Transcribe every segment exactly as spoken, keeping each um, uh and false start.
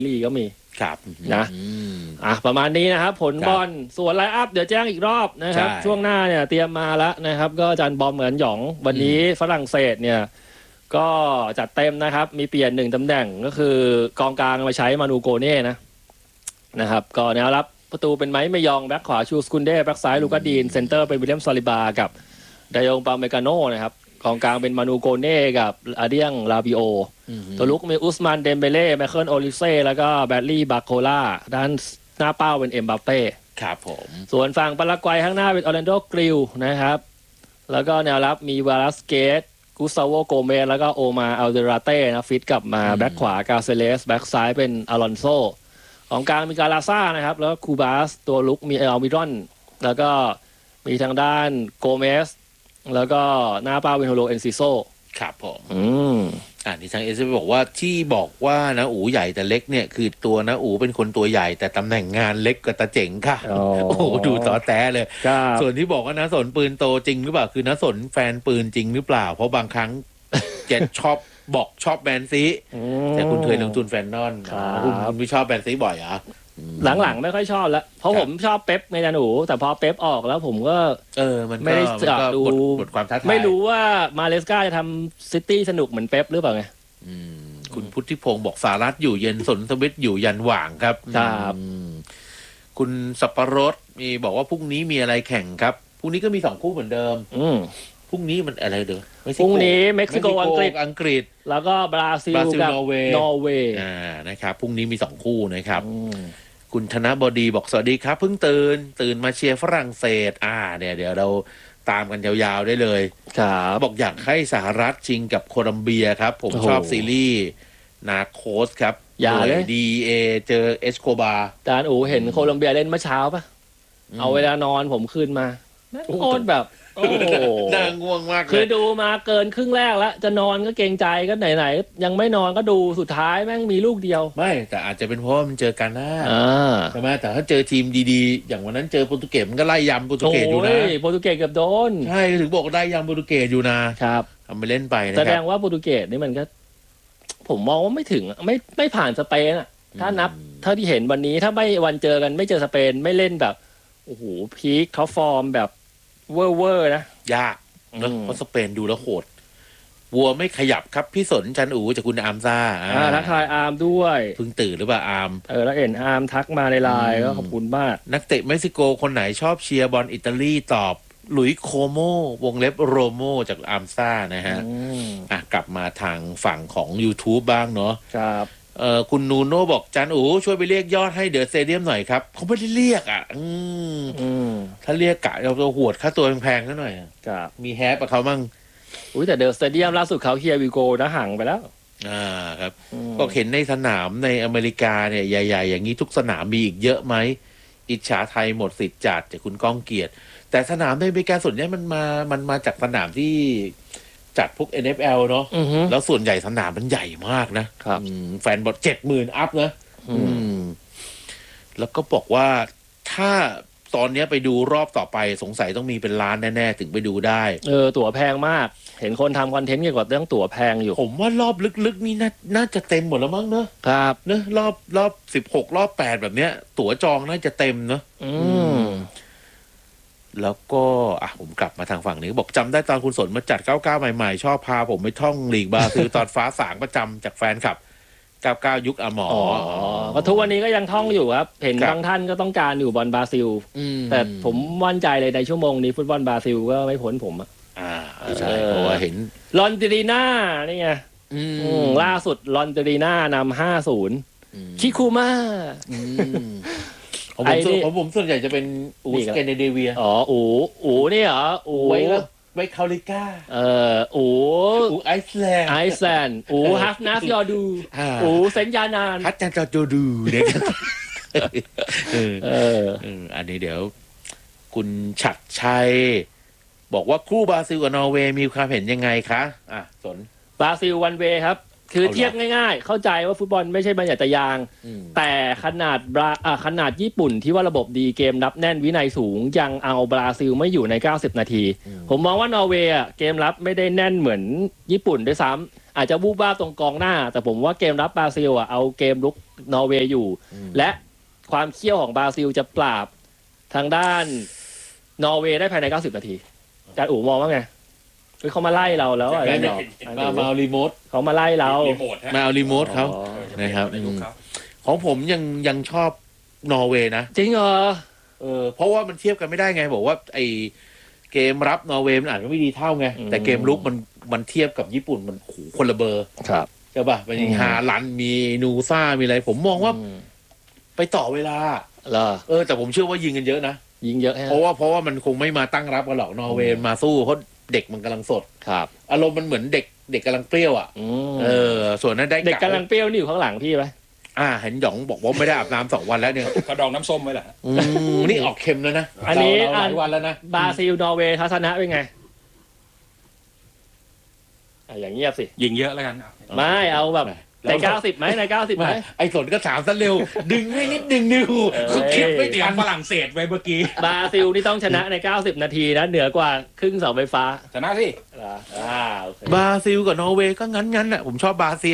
ลีก็มีครับนะอ่ะประมาณนี้นะครับผลบอลส่วนไลน์อัพเดี๋ยวแจ้งอีกรอบนะครับช่วงหน้าเนี่ยเตรียมมาแล้วนะครับก็อาจารย์บอมเหมือนหยองวันนี้ฝรั่งเศสเนี่ยก็จัดเต็มนะครับมีเปลี่ยนหนึ่งตำแหน่งก็คือกองกลางมาใช้มานูโกเน่นะนะครับก็แนวรับประตูเป็นไม้ไม่ยองแบ็คขวาชูสกุนเด้แบ็คซ้ายลูกาดีนเซนเตอร์เป็นวิลเลียมซาลิบากับไดยองปาเมกาโนนะครับกองกลางเป็นมานูโกเน่กับอาเดียงลาบิโอตัวลุกมีอุสมานเดมเบเล่ไมเคิลโอลิเซ่แล้วก็แบดลี่บาโคล่าด้านหน้าเป้าเป็นเอ็มบัปเป้ครับผมส่วนฝั่งปารากวัยข้างหน้าเป็นออร์แลนโดกริลนะครับแล้วก็แนวรับมีวาลัสเกตกุซาโวโกเมสแล้วก็โอมาอัลเดราเต้นะฟิตกลับมาแบ็คขวากาเซเลสแบ็คซ้ายเป็นอลอนโซของกลางมีกาลาซ่านะครับแล้วคูบาสตัวลุกมีเอลมิรอนแล้วก็มีทางด้านโกเมสแล้วก็หน้าเป้าเป็นโฮโลเอนซิโซครับผมอืมอ่านี่ทางเอสบอกว่าที่บอกว่านะอู๋ใหญ่แต่เล็กเนี่ยคือตัวนะอู๋เป็นคนตัวใหญ่แต่ตำแหน่งงานเล็กกว่าตาเจ๋งค่ะโอ้โหดูต่อแต้เลยส่วนที่บอกว่านะสนปืนโตจริงหรือเปล่าคือนะสนแฟนปืนจริงหรือเปล่าเพราะบางครั้งเจ็ดชอบบอกชอบแมนซีแต่คุณเคยลงทุนแฟนนอนคุณไม่ชอบแมนซีบ่อยเหรอหลังๆไม่ค่อยชอบแล้วเพราะผมชอบเป๊ปในจันอูแต่พอเป๊ปออกแล้วผมก็เออมันไม่ได้จับดูบทความท้าทายไม่รู้ว่ามาเลสกาจะทำซิตี้สนุกเหมือนเป๊ปหรือเปล่าไงคุณพุทธิพงศ์บอกสารัฐอยู่เย็นสนทวิทย์อยู่ยันหว่างครับครับคุณสับปะรดมีบอกว่าพรุ่งนี้มีอะไรแข่งครับพรุ่งนี้ก็มีสองคู่เหมือนเดิมพรุ่งนี้มันอะไรเด้อพรุ่งนี้เม็กซิโกอังกฤษอังกฤษแล้วก็บราซิลกับนอร์เวย์นอร์เวย์อ่านะครับพรุ่งนี้มีสองคู่นะครับคุณธนบดีบอกสวัสดีครับเพิ่งตื่นตื่นมาเชียร์ฝรั่งเศสอ่าเนี่ยเดี๋ยวเราตามกันยาวๆได้เลยครับบอกอยากให้สหรัฐชิงกับโคลัมเบียครับผมชอบซีรีส์นาโคสครับอย่าเลยดีเอเจอเอสโคบาจานอูเห็นโคลัมเบียเล่นเมื่อเช้าปะเอาเวลานอนผมคืนมาโคตรแบบโอ้โหน่าง่วงมากเลยคือดูมาเกินครึ่งแรกแล้วจะนอนก็เกรงใจก็ไหนๆยังไม่นอนก็ดูสุดท้ายแม่งมีลูกเดียวไม่แต่อาจจะเป็นเพราะมันเจอกันนะใช่ไหมแต่ถ้าเจอทีมดีๆอย่างวันนั้นเจอโปรตุเกสมันก็ไล่ยำโปรตุเกสอยู่นะโปรตุเกสเกือบโดนใช่ถึงบอกได้ยำโปรตุเกสอยู่นะครับทำไปเล่นไปนะครับแสดงว่าโปรตุเกสนี่มันก็ผมมองว่าไม่ถึงไม่ไม่ผ่านสเปนอ่ะถ้านับเท่าที่เห็นวันนี้ถ้าไม่วันเจอกันไม่เจอสเปนไม่เล่นแบบโอ้โหพีคเขาฟอร์มแบบเวอร์เวอร์นะยากเนอะเพราะสเปนดูแล้วโหดวัวไม่ขยับครับพี่สนจันอูจากคุณอาร์มซ่าอ่าทักทายอาร์มด้วยเพิ่งตื่นหรือเปล่าอาร์มเออแล้วเห็นอาร์มทักมาในไลน์ก็ขอบคุณมากนักเตะเม็กซิโกคนไหนชอบเชียร์บอลอิตาลีตอบหลุยโคโมวงเล็บโรโมจากอาร์มซ่านะฮะอ่ะกลับมาทางฝั่งของ YouTube บ้างเนาะครับเอ่อคุณนูโน่บอกจันอูช่วยไปเรียกยอดให้เดอะสเตเดียมหน่อยครับเขาไม่ได้เรียกอ่ะอืมถ้าเรียกกะเราจะหวดค่าตัวแพงๆซะหน่อยครับมีแฮปกับเขามั่งอุ้ยแต่เดอะสเตเดียมล่าสุดเขาเฮียวิโกนะห่างไปแล้วอ่าครับก็เห็นในสนามในอเมริกาเนี่ยใหญ่ๆอย่างนี้ทุกสนามมีอีกเยอะไหมอิจฉาไทยหมดสิทธิ์จัดจากคุณก้องเกียรติแต่สนามในอเมริกาส่วนใหญ่มันมามันมาจากสนามที่จัดพวก เอ็น เอฟ แอล เนาะแล้วส่วนใหญ่สนามมันใหญ่มากนะครับแฟนบอลเจ็ดหมื่นอัพนะแล้วก็บอกว่าถ้าตอนนี้ไปดูรอบต่อไปสงสัยต้องมีเป็นล้านแน่ๆถึงไปดูได้เออตั๋วแพงมากเห็นคนทำคอนเทนต์เกี่ยวกับเรื่องตั๋วแพงอยู่ผมว่ารอบลึกๆนี่น่าน่าจะเต็มหมดแล้วมั้งเนอะครับเนอะรอบรอบสิบหกรอบแปดแบบเนี้ยตั๋วจองน่าจะเต็มเนอะอืมแล้วก็อ่ะผมกลับมาทางฝั่งนี้บอกจำได้ตอนคุณสนมาจัดเก้าสิบเก้าใหม่ๆชอบพาผมไปท่องลีกบราซิลตอนฟ้าสางประจำจากแฟนคลับเก้าสิบเก้ายุคอมออ๋อทุกวันนี้ก็ยังท่องอยู่ครับเห็นบางท่านก็ต้องการอยู่บอลบราซิลแต่ผมมั่นใจเลยในชั่วโมงนี้ฟุตบอลบราซิลก็ไม่พ้นผมอ่ะอ่าใช่เพราะว่าเห็นลอนติรีน่านี่ไงล่าสุดลอนติรีน่านำห้าศูนย์คิคูมาของผมส่วนของผมส่วนใหญ่จะเป็นอูสแกนดิเนเวียอ๋ออูอูนี่เหรออูไว้ไว้คาลิก้าเอ่ออูอูไอซ์แลนด์ไอซ์แลนด์อูฮัฟนัสยอดูอูเซนยานานฮัตจันจอดูเด็กเออเอออันนี้เดี๋ยวคุณฉัตรชัยบอกว่าคู่บราซิลกับนอร์เวย์มีความเห็นยังไงคะอ่ะสนบราซิลวันเวย์ครับคือเทียบง่ายๆเข้าใจว่าฟุตบอลไม่ใช่บรรยากาศยางแต่ขนาดบราอ่าขนาดญี่ปุ่นที่ว่าระบบดีเกมรับแน่นวินัยสูงยังเอาบราซิลไม่อยู่ในเก้าสิบนาทีผมมองว่านอร์เวย์อ่ะเกมรับไม่ได้แน่นเหมือนญี่ปุ่นด้วยซ้อาจจะวูบวาบตรงกองหน้าแต่ผมว่าเกมรับบราซิลอ่ะเอาเกมลุกนอร์เวย์อยู่และความเขี้ยวของบราซิลจะปราบทางด้านนอร์เวย์ได้ภายในเก้าสิบนาทีอาจารย์อู๋มองว่าไงเขามาไล่เราแล้วอะไรเนาะมามาเอารีโมทเขามาไล่เรามาเอารีโมทเขานะครับของผมยังยังชอบนอร์เวย์นะจริงเหรอเออเพราะว่ามันเทียบกันไม่ได้ไงบอกว่าไอเกมรับนอร์เวย์มันอาจจะไม่ดีเท่าไงแต่เกมลุกมันมันเทียบกับญี่ปุ่นมันขู่คนละเบอร์ครับใช่ป่ะมีฮาลันมีนูซ่ามีอะไรผมมองว่าไปต่อเวลาเหรอเออแต่ผมเชื่อว่ายิงกันเยอะนะยิงเยอะเพราะว่าเพราะว่ามันคงไม่มาตั้งรับกันหรอกนอร์เวย์มาสู้เพราะเด็กมันกำลังสดครับอารมณ์มันเหมือนเด็กเด็กกำลังเปรี้ยวอ่ะเออส่วนนั้นได้เด็กกำลังเปรี้ยวนี่อยู่ข้างหลังพี่ไหมอ่าเห็นหยองบอกว่าไม่ได้อาบน้ำสองวันแล้วเนี่ยกระดองน้ำส้มไว้แหละนี่ออกเค็มแล้วนะอันนี้หลายวันแล้วนะบราซิลนอร์เวย์ทัศนะเป็นไงอย่างเงียบสิยิงเยอะแล้วกันไม่เอาแบบในเก้าสิบไหมในเก้าสิบไหมไอ้สนก็ถามซะเร็วดึงให้นิดนึงนิวคือคิดไม่เตรียมฝรั่งเศสไว้เมื่อกี้บราซิลนี่ต้องชนะในเก้าสิบนาทีนะเหนือกว่าครึ่งเสาไฟฟ้าชนะสิอ่าบราซิลกับนอร์เวย์ก็งั้นงั้นแหละผมชอบบราเซีย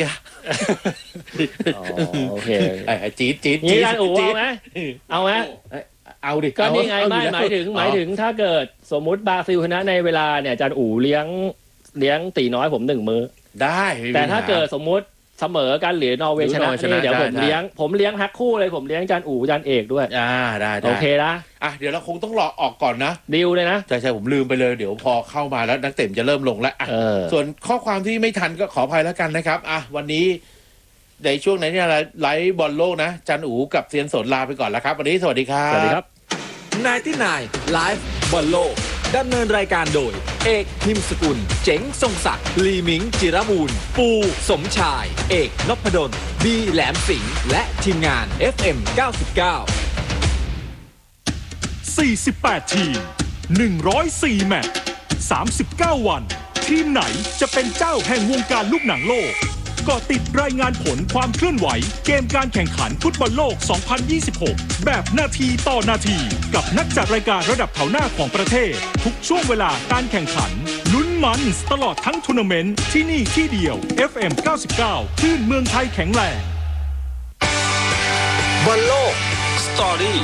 โอเคไอ้จี๊ดจี๊ดจี๊ดเอาไหมเอาไหมเอาดิก็นี่ไงไม่หมายถึงหมายถึงถ้าเกิดสมมุติบราซิลชนะในเวลาเนี่ยอาจารย์อู๋เลี้ยงเลี้ยงตีน้อยผมหนึ่งมื้อได้แต่ถ้าเกิดสมมุติเสมอกันหรือนอร์เวย์ชนะเดี๋ยวผมเลี้ยงผมเลี้ยงแพ็คคู่เลยผมเลี้ยงอาจารย์อู๋อาจารย์เอกด้วยอ่าได้โอเคนะอ่ะเดี๋ยวเราคงต้องรอออกก่อนนะดิวเลยนะใช่ใช่ผมลืมไปเลยเดี๋ยวพอเข้ามาแล้วนักเตะจะเริ่มลงแล้วอ่ะส่วนข้อความที่ไม่ทันก็ขออภัยแล้วกันนะครับอ่ะวันนี้ในช่วงไหนเนี่ยไลฟ์บอลโลกนะอาจารย์อู๋กับเซียนสนลาไปก่อนแล้วครับวันนี้สวัสดีครับสวัสดีครับนายที่นายไลฟ์บอลโลกดำเนินรายการโดยเอกพิมพ์สกุลเจ๋งทรงศักดิ์ลีมิงจิรบูรณ์ปูสมชายเอกนพดลบีแหลมสิงห์และทีมงาน เอฟ เอ็ม เก้าสิบเก้าสี่สิบแปด ทีมหนึ่งร้อยสี่แมตช์สามสิบเก้าวันทีมไหนจะเป็นเจ้าแห่งวงการลูกหนังโลกก็ติดรายงานผลความเคลื่อนไหวเกมการแข่งขันฟุตบอลโลก สองพันยี่สิบหก แบบนาทีต่อนาทีกับนักจัดรายการระดับแถวหน้าของประเทศทุกช่วงเวลาการแข่งขันลุ้นมันตลอดทั้งทัวร์นาเมนต์ที่นี่ที่เดียว เอฟ เอ็ม เก้าสิบเก้า คลื่นเมืองไทยแข็งแรงบอลโลกสตอรี่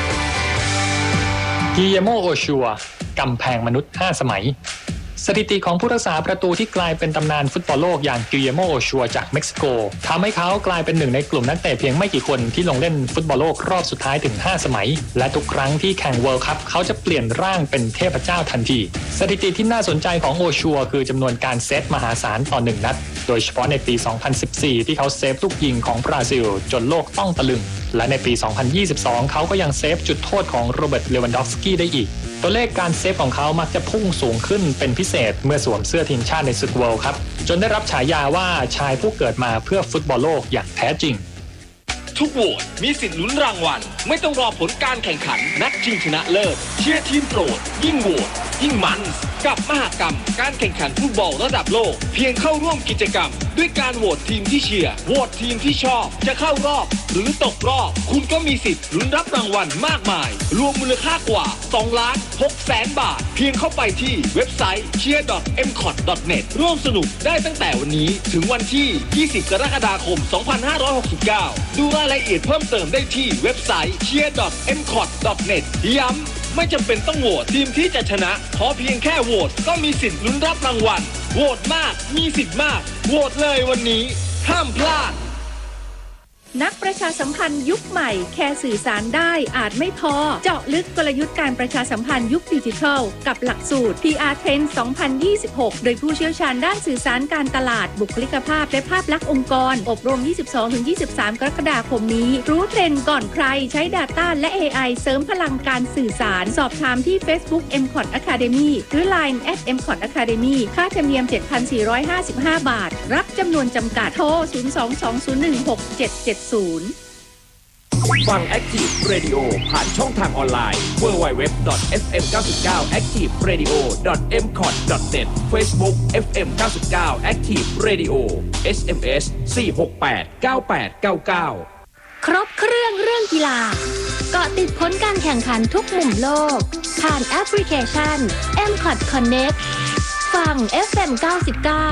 กิเยโมโอชัวกำแพงมนุษย์ห้าสมัยสถิติของผู้รักษาประตูที่กลายเป็นตำนานฟุตบอลโลกอย่างกิเยโมโอชัวจากเม็กซิโกทำให้เขากลายเป็นหนึ่งในกลุ่มนักเตะเพียงไม่กี่คนที่ลงเล่นฟุตบอลโลกรอบสุดท้ายถึงห้าสมัยและทุกครั้งที่แข่งเวิลด์คัพเขาจะเปลี่ยนร่างเป็นเทพเจ้าทันทีสถิติที่น่าสนใจของโอชัวคือจำนวนการเซตมหาศาลต่อหนึ่งนัดโดยเฉพาะในปีสองพันสิบสี่ที่เขาเซฟลูกยิงของบราซิลจนโลกต้องตะลึงและในปีสองพันยี่สิบสองเขาก็ยังเซฟจุดโทษของโรเบิร์ตเลวันดอฟสกี้ได้อีกตัวเลขการเซฟของเขามักจะพุ่งสูงขึ้นเป็นพิเศษเมื่อสวมเสื้อทีมชาติในศึกเวิลด์คัพจนได้รับฉายาว่าชายผู้เกิดมาเพื่อฟุตบอลโลกอย่างแท้จริงทุกโหวตมีสิทธิ์ลุ้นรางวัลไม่ต้องรอผลการแข่งขันนัดชิงชนะเลิศเชียร์ทีมโปรดยิ่งโหวตยิ่งมันกับมหกรรมการแข่งขันฟุตบอลระดับโลกเพียงเข้าร่วมกิจกรรมด้วยการโหวตทีมที่เชียร์โหวตทีมที่ชอบจะเข้ารอบหรือตกรอบคุณก็มีสิทธิ์ลุ้นรับรางวัลมากมายรวมมูลค่ากว่าสองล้านหกแสนบาทเพียงเข้าไปที่เว็บไซต์ เชียร์ ดอท เอ็ม คอท ดอท เน็ต ร่วมสนุกได้ตั้งแต่วันนี้ถึงวันที่ยี่สิบกรกฎาคมสองพันห้าร้อยหกสิบเก้าดูรายละเอียดเพิ่มเติมได้ที่เว็บไซต์ เชียร์ ดอท เอ็ม คอท ดอท เน็ต ย้ำไม่จำเป็นต้องโหวตทีมที่จะชนะขอเพียงแค่โหวตก็มีสิทธิ์ลุ้นรับรางวัลโหวตมากมีสิทธิ์มากโหวตเลยวันนี้ห้ามพลาดนักประชาสัมพันธ์ยุคใหม่แค่สื่อสารได้อาจไม่พอเจาะลึกกลยุทธ์การประชาสัมพันธ์ยุคดิจิทัลกับหลักสูตร พี อาร์ Trend สองพันยี่สิบหกโดยผู้เชี่ยวชาญด้านสื่อสารการตลาดบุคลิกภาพและภาพลักษณ์องค์กรอบรม ยี่สิบสองถึงยี่สิบสาม กรกฎาคมนี้รู้เทรนด์ก่อนใครใช้ Data และ เอ ไอ เสริมพลังการสื่อสารสอบถามที่ Facebook เอ็ม คอท Academy หรือ ไลน์ แอท เอ็ม คอท Academy ค่าธรรมเนียม เจ็ดพันสี่ร้อยห้าสิบห้า บาทรับจำนวนจำกัดโทรศูนย์ สอง สอง ศูนย์ หนึ่ง หก เจ็ด เจ็ด ศูนย์ฟัง Active Radio ผ่านช่องทางออนไลน์ ดับเบิลยู ดับเบิลยู ดับเบิลยู ดอท เอฟ เอ็ม เก้าสิบเก้า แอคทีฟเรดิโอ ดอท เอ็ม คอท ดอท เน็ต Facebook เอฟ เอ็ม เก้าสิบเก้า Active Radio เอส เอ็ม เอส สี่ หก แปด เก้า แปด เก้า เก้าครบเครื่องเรื่องกีฬาเกาะติดผลการแข่งขันทุกมุมโลกผ่านแอปพลิเคชัน เอ็ม คอท Connect ฟัง เอฟ เอ็ม เก้าสิบเก้า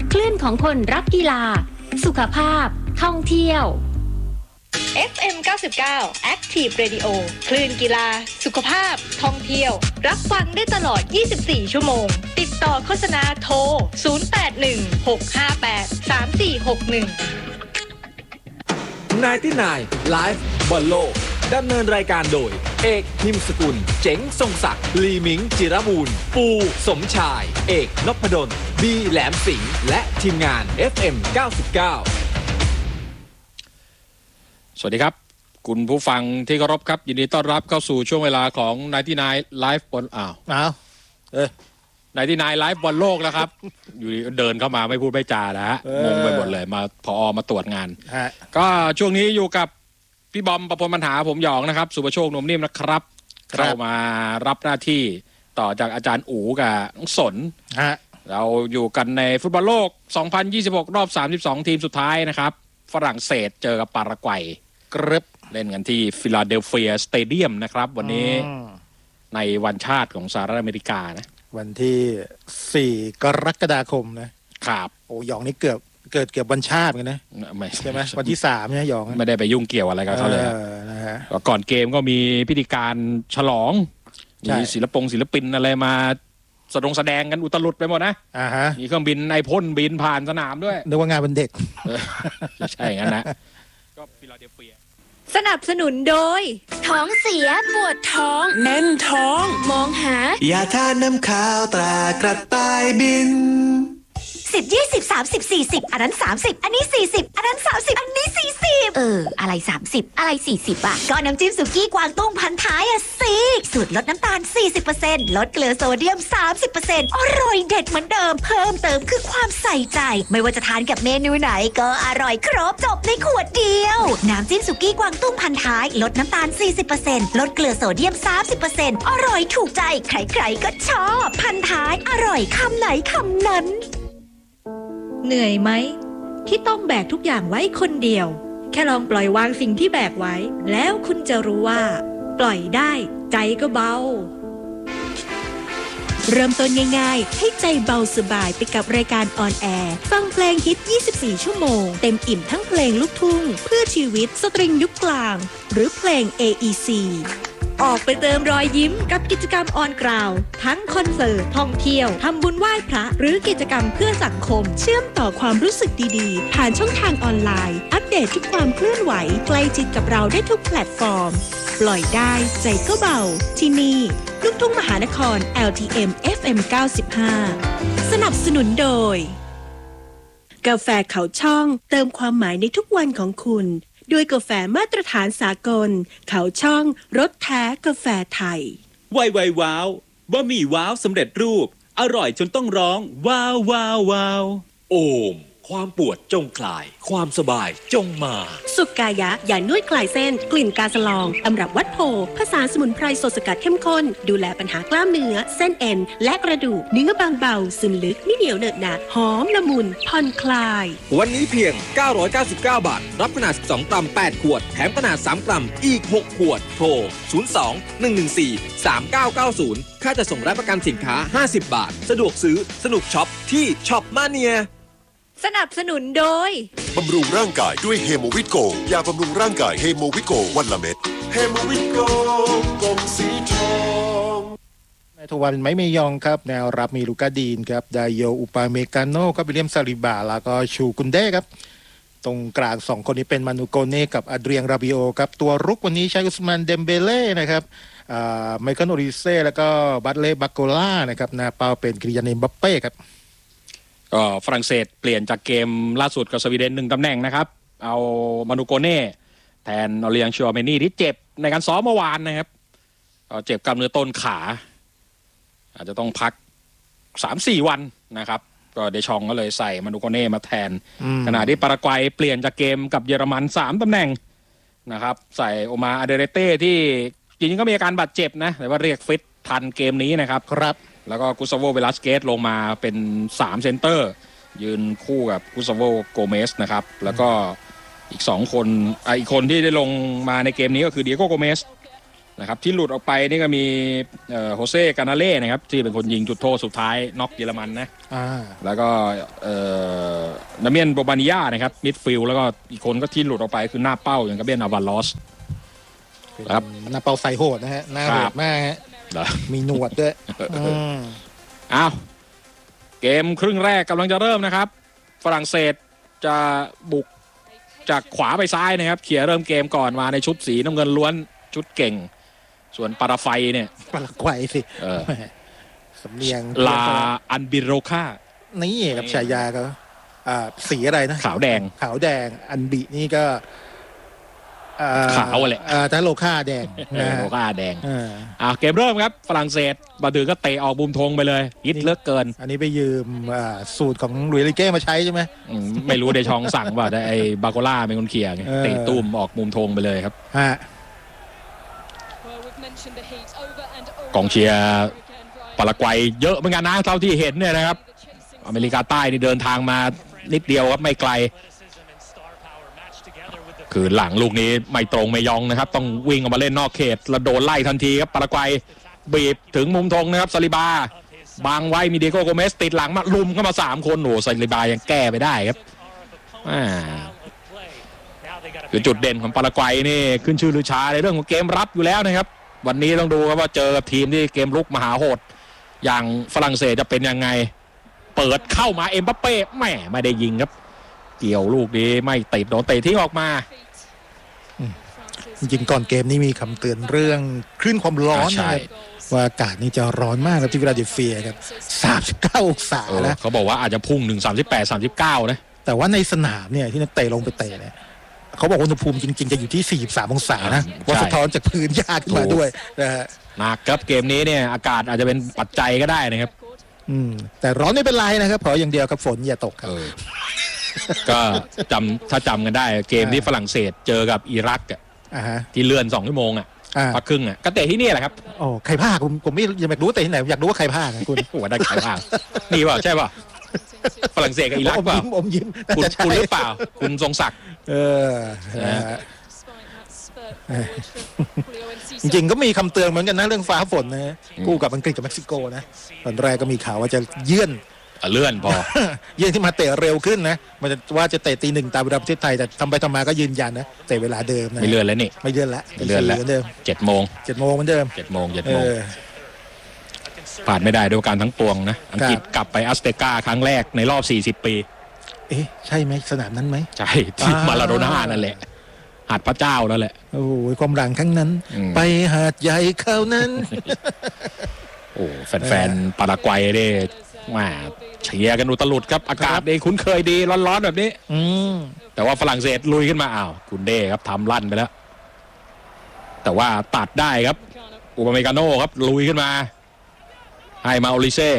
คลื่นของคนรักกีฬาสุขภาพท่องเที่ยวเอฟ เอ็ม เก้าสิบเก้า Active Radio คลื่นกีฬาสุขภาพท่องเที่ยวรับฟังได้ตลอดยี่สิบสี่ชั่วโมงติดต่อโฆษณาโทรศูนย์ แปด หนึ่ง หก ห้า แปด สาม สี่ หก หนึ่งไนน์ตี้ไนน์ Live บอลโลกดำเนินรายการโดยเอกพิมพ์สกุลเจ๋งทรงศักดิ์ลีมิงจิรบูรณ์ปูสมชายเอกนพดลบีแหลมสิงห์และทีมงาน เอฟ เอ็ม เก้าสิบเก้าสวัสดีครับคุณผู้ฟังที่เคารพครับยินดีต้อนรับเข้าสู่ช่วงเวลาของไนน์ตี้ไนน์ Live บอลอ้าวอ้าวเอ้ยไนน์ตี้ไนน์ Live บอลโลกแล้วครับ อยู่เดินเข้ามาไม่พูดไม่จาแล้วฮะงงไปหมดเลยมาพอมาตรวจงานก็ช่วงนี้อยู่กับพี่บอมประพลปัญหาผมหยองนะครับสุภโชคนมนิ่มนะครับเข้ามารับหน้าที่ต่อจากอาจารย์อู๋กับน้องสนเราอยู่กันในฟุตบอลโลกสองพันยี่สิบหกรอบสามสิบสองทีมสุดท้ายนะครับฝรั่งเศสเจอกับปารากวัยกรึบเล่นกันที่ฟิลาเดลเฟียสเตเดียมนะครับวันนี้ในวันชาติของสหรัฐอเมริกานะวันที่สี่กรกฎาคมนะครับโอ้หยองนี่เกือบเกิดเกือบวันชาติกันนะใช่ไหมวันที่สามเนี่ยหยองไม่ได้ไปยุ่งเกี่ยวอะไรกับเขาเลยนะฮะก่อนเกมก็มีพิธีการฉลองมีศิลปงศิลปินอะไรมาแสดงแสดงกันอุตลุดไปหมดนะอ่าฮะมีเครื่องบินไอพ่นบินผ่านสนามด้วยนึกว่างานวันเด็กใช่งั้นนะก็ฟิลาเดลเฟียสนับสนุนโดยท้องเสียปวดท้องแน่นท้องมองหายาทาน้ำขาวตรากระต่ายบินสิบ ยี่สิบ สามสิบ สี่สิบอันนั้นสามสิบอันนี้สี่สิบอันนั้นสามสิบอันนี้สี่สิบเอออะไรสามสิบอะไรสี่สิบอ่ะก็น้ำจิ้มสุกี้กวางตุ้งพันท้ายอ่ะสิสูตรลดน้ำตาล สี่สิบเปอร์เซ็นต์ ลดเกลือโซเดียม สามสิบเปอร์เซ็นต์ อร่อยเด็ดเหมือนเดิมเพิ่มเติมคือความใส่ใจไม่ว่าจะทานกับเมนูไหนก็อร่อยครบจบในขวดเดียวน้ำจิ้มสุกี้กวางตุ้งพันท้ายลดน้ำตาล สี่สิบเปอร์เซ็นต์ ลดเกลือโซเดียม สามสิบเปอร์เซ็นต์ อร่อยถูกใจใครๆก็ชอบพันท้ายอร่อยคำไหนคำนั้นเหนื่อยไหมที่ต้องแบกทุกอย่างไว้คนเดียวแค่ลองปล่อยวางสิ่งที่แบกไว้แล้วคุณจะรู้ว่าปล่อยได้ใจก็เบาเริ่มต้นง่ายๆให้ใจเบาสบายไปกับรายการออนแอร์ฟังเพลงฮิตยี่สิบสี่ชั่วโมงเต็มอิ่มทั้งเพลงลูกทุ่งเพื่อชีวิตสตริงยุคกลางหรือเพลง เอ อี ซี ออกไปเติมรอยยิ้มกับกิจกรรมออนกราวทั้งคอนเสิร์ตท่องเที่ยวทำบุญไหว้พระหรือกิจกรรมเพื่อสังคมเชื่อมต่อความรู้สึกดีๆผ่านช่องทางออนไลน์อัปเดตทุกความเคลื่อนไหวใกล้ชิดกับเราได้ทุกแพลตฟอร์มปล่อยได้ใจก็เบาที่นี่ลูกทุ่งมหานคร แอล ที เอ็ม เอฟ เอ็ม เก้าสิบห้า สนับสนุนโดยกาแฟเขาช่องเติมความหมายในทุกวันของคุณด้วยกาแฟมาตรฐานสากลเขาช่องรสแท้กาแฟไทยไวไวว้าวบะหมี่ว้าวสำเร็จรูปอร่อยจนต้องร้องว้าวว้าวว้าวโอมความปวดจงคลายความสบายจงมาสุกายะยานวดคลายเส้นกลิ่นกาสลองตำรับวัดโพผสานสมุนไพรสดสกัดเข้มข้นดูแลปัญหากล้ามเนื้อเส้นเอ็นและกระดูกเนื้อบางเบาซึมลึกไม่เหนียวเหนอะหนะหอมละมุนผ่อนคลายวันนี้เพียงเก้าร้อยเก้าสิบเก้าบาทรับขนาดสิบสองกรัมแปดขวดแถมขนาดสามกรัมอีกหกขวดโทรศูนย์ สอง หนึ่ง หนึ่ง สี่ สาม เก้า เก้า ศูนย์ค่าจะส่งรับประกันสินค้าห้าสิบบาทสะดวกซื้อสนุกช็อปที่ช็อปมาเนียสนับสนุนโดยบำรุงร่างกายด้วยเฮโมวิตโกยาบำรุงร่างกายเฮโมวิตโกวันละเม็ดเฮโมวิตโกกลมสีทองในทุกวันไม่มียองครับแนวรับมีลูกาดีนครับไดโยอุปาเมกาโนครับวิลเลียมซาลิบาแล้วก็ชูกุนเด้ครับตรงกลางสองคนนี้เป็นมานูโกเน่กับอัดเรียงราบิโอครับตัวรุกวันนี้ใช้อุสมานเดมเบเล่นะครับไมเคิลโอริเซ่แล้วก็บัตเล่บักโกล่านะครับนาเปาเป็นกิริยาเนมบัปเป้ครับก็ฝรั่งเศสเปลี่ยนจากเกมล่าสุดกับสวีเดนหนึ่งตำแหน่งนะครับเอามานูโกเน่แทนออเลียงชัวเมนี่ที่เจ็บในการซ้อมเมื่อวานนะครับก็เจ็บกล้ามเนื้อต้นขาอาจจะต้องพัก สามสี่ วันนะครับก็เดชองก็เลยใส่มานูโกเน่มาแทนขณะที่ปารากวัยเปลี่ยนจากเกมกับเยอรมันสามตำแหน่งนะครับใส่โอมาอาเดเรเต้ที่จริงๆก็มีอาการบาดเจ็บนะแต่ว่าเรียกฟิตทันเกมนี้นะครับครับแล้วก็กุซาโวเวลัสเกสลงมาเป็นสามเซนเตอร์ยืนคู่กับกุซาโวโกเมสนะครับแล้วก็อีกสองคนอ่ะอีกคนที่ได้ลงมาในเกมนี้ก็คือเดียโกโกเมสนะครับที่หลุดออกไปนี่ก็มีโฮเซ่กานาเล่นะครับที่เป็นคนยิงจุดโทษสุดท้ายน็อกเยอรมันนะแล้วก็นาเมียนโบบานิยานะครับมิดฟิลด์แล้วก็อีกคนก็ที่หลุดออกไปคือหน้าเป้าอย่างกาเบียนอาวาลอสครับหน้าเป้าใส่โหดนะฮะหน้าโหดมากฮะมีหนวดด้วยอ้าวเกมครึ่งแรกกำลังจะเริ่มนะครับฝรั่งเศสจะบุกจากขวาไปซ้ายนะครับเขี่ยเริ่มเกมก่อนมาในชุดสีน้ำเงินล้วนชุดเก่งส่วนปาราไฟเนี่ยปาราไกวสิสำเนียงลาอันบิโรคานี่กับฉายาเขาสีอะไรนะขาวแดงขาวแดงอันบินี่ก็ขาวอะไรแต่โลค่าแดงโลค่าแดงอ่าเกมเริ่มครับฝรั่งเศสบาดือก็เตะออกบุมธงไปเลยยิดเลิกเกินอันนี้ไปยืมสูตรของลุยลิเก้มาใช้ใช่ไหมไม่รู้เดชองสั่งว่าแต่ไอ้บาโกล่าเป็นคนเขี่ยไงเตะตุ้มออกมุมธงไปเลยครับกองเชียร์ปารากวัยเยอะเหมือนกันนะเท่าที่เห็นเนี่ยนะครับอเมริกาใต้นี่เดินทางมานิดเดียวครับไม่ไกลคือหลังลูกนี้ไม่ตรงไม่ยองนะครับต้องวิ่งออกมาเล่นนอกเขตแล้วโดนไล่ทันทีครับปารากวัยบีบถึงมุมธงนะครับซาลิบาบังไว้มีเดโก้โกเมสติดหลังมาลุมเข้ามาสามคนโอ้ซาลิบายังแก้ไปได้ครับคือจุดเด่นของปารากวัยนี่ขึ้นชื่อลือชาในเรื่องของเกมรับอยู่แล้วนะครับวันนี้ต้องดูครับว่าเจอกับทีมที่เกมลุกมหาโหดอย่างฝรั่งเศสจะเป็นยังไงเปิดเข้ามาเอ็มบัปเป้แหมไม่ได้ยิงครับเกี่ยวลูกนี้ไม่ติดโดนเตะทิ้งออกมาจริงๆก่อนเกมนี้มีคำเตือนเรื่องคลื่นความร้อนนะครับว่าอากาศนี่จะร้อนมากครับที่ฟิลาเดลเฟียครับสามสิบเก้าองศานะเขาบอกว่าอาจจะพุ่งถึงสามสิบแปด สามสิบเก้านะแต่ว่าในสนามเนี่ยที่นักเตะลงไปเตะเนี่ยเขาบอกอุณหภูมิจริงๆจะอยู่ที่สี่สิบสามองศานะว่าสะท้อนจากพื้นหญ้าขึ้นมาด้วยนะฮะหนักครับเกมนี้เนี่ยอากาศอาจจะเป็นปัจจัยก็ได้นะครับอืมแต่ร้อนไม่เป็นไรนะครับขออย่างเดียวครับฝนอย่าตกครับก็จำถ้าจำกันได้เกมที่ฝรั่งเศสเจอกับอิรักอ่ะที่เลื่อนสองชั่วโมงอ่ะพักครึ่งอ่ะก็เตะที่นี่แหละครับโอ้ใครพากผมผมไม่อยากรู้เตะที่ไหนอยากรู้ว่าใครพากคุณหัวได้ใครพากนี่ป่ะใช่ป่ะฝรั่งเศสกับอิรักเปล่าผมยิ้มคุณคุณหรือเปล่าคุณทรงศักดิ์เออจริงๆก็มีคำเตือนเหมือนกันนะเรื่องฟ้าฝนนะคู่กับอังกฤษกับเม็กซิโกนะตอนแรกก็มีข่าวว่าจะเยื่อนเลื่อนพอเยื่อนที่มาเตะเร็วขึ้นนะมันจะว่าจะเตะตีหนึ่งตามเวลาประเทศไทยแต่ทำไปทำมาก็ยืนยันนะเตะเวลาเดิมนะไม่เลื่อนแล้วนี่ไม่เลื่อนแล้วเลื่อนแล้วเจ็ดโมงเจ็ดโมงเหมือนเดิมเจ็ดโมงเจ็ดโมงผ่านไม่ได้ด้วยการทั้งปวงนะอังกฤษกลับไปอัสเตกาครั้งแรกในรอบสี่สิบปีเอ๊ะใช่ไหมสนามนั้นไหมใช่ที่มาลาโดน่านั่นแหละหาดพระเจ้าแล้วแหละโอ้ยความหลังครั้งนั้นไปหาดใหญ่เขานั้นโอ้แฟนๆปารากวัยได้มาเชียร์กันอุตลุดครับอากาศดีคุ้นเคยดีร้อนๆแบบนี้แต่ว่าฝรั่งเศสลุยขึ้นมาอ้าวกุนเด้ครับทำลั่นไปแล้วแต่ว่าตัดได้ครับอุปเมกาโน่ครับลุยขึ้นมาให้มาโอลิเซ่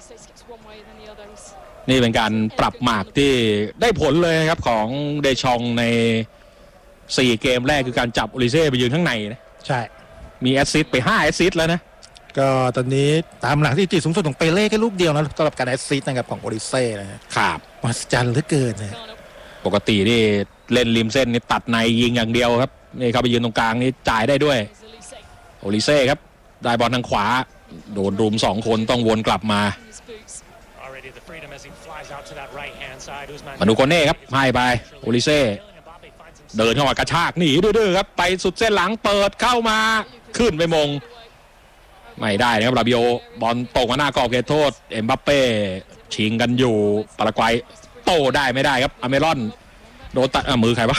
นี่เป็นการปรับหมากที่ได้ผลเลยครับของเดชองในสี่เกมแรกคือการจับโอลิเซ่ไปยืนข้างในนะใช่มีแอสซิสต์ไปห้าแอสซิสต์แล้วนะก็ตอนนี้ตามหลังที่ติดสูงสุดของเปเล่แค่ลูกเดียวนะสำหรับการแอสซิสต์นะครับของโอลิเซ่นะครับมหัศจรรย์เหลือเกินนะปกตินี่เล่นริมเส้นนี่ตัดในยิงอย่างเดียวครับนี่เข้าไปยืนตรงกลางนี่จ่ายได้ด้วยโอลิเซ่ครับได้บอลทางขวาโดนรุมสองคนต้องวนกลับมามานูโกเน่ครับให้ไปโอลิเซ่เดินเข้ามากระชากหนีดื้อๆครับไปสุดเส้นหลังเปิดเข้ามาขึ้นไปมงไม่ได้นะครับราบิโอบอลตกมาหน้ากรอบเขตโทษเอ็มบัปเป้ชิงกันอยู่ปารากวัยโตได้ไม่ได้ครับอเมรอนโดนตัดมือใครวะ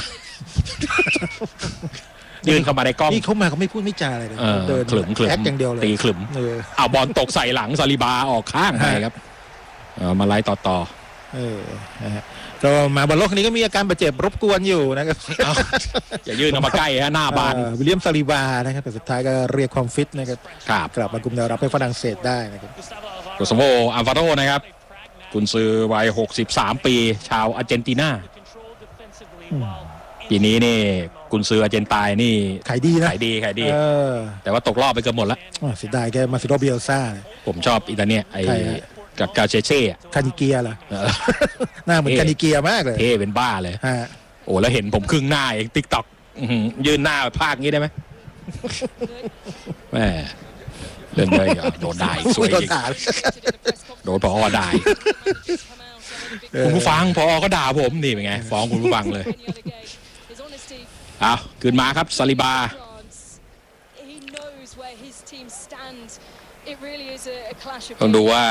ยืนเข้ามาในกล้องนี่เขามาเขาไม่พูดไม่จาอะไรเลยเดินขลุ่มขลุ่มแอคอย่างเดียวเลยตีขลุ่มเอาบอลตกใส่หลังซาลิบาออกข้างไปครับมาไล่ต่อต่อเออก็มาบอลโลกนี้ก็มีอาการบาดเจ็บรบกวนอยู่นะครับอย่ายืนเข้ามาใกล้ฮะหน้าบานวิลเลียมซาลิบานะครับแต่สุดท้ายก็เรียกความฟิตนะครับกลับมากุมแนวรับให้ฝรั่งเศสได้นะครับโกซาโวอัลวาโรนะครับกุนซือวัยหกสิบสามปีชาวอาร์เจนตินาปีนี้นี่กุนซืออาร์เจนตินานี่ขายดีนะขายดีขายดีแต่ว่าตกรอบไปเกือบหมดแล้วเสียดายแกมาซิโดเบียลซ่าผมชอบอิตาเนียไอกับกาเชเช่คานิเกียเหรอหน้าเหมือนคานิเกียมากเลยเท่เป็นบ้าเลยโอ้แล้วเห็นผมครึ่งหน้าเองติ๊กต็อกยืนหน้าภาคงี้ได้ไหมแม่เล่นได้โดนด่าสวยจริงโดนพอด่าคุณผู้ฟังพอก็ด่าผมนี่เป็นไงฟ้องคุณผู้ฟังเลยเอาขึ้นมาครับซาลิบาต้องดูว่า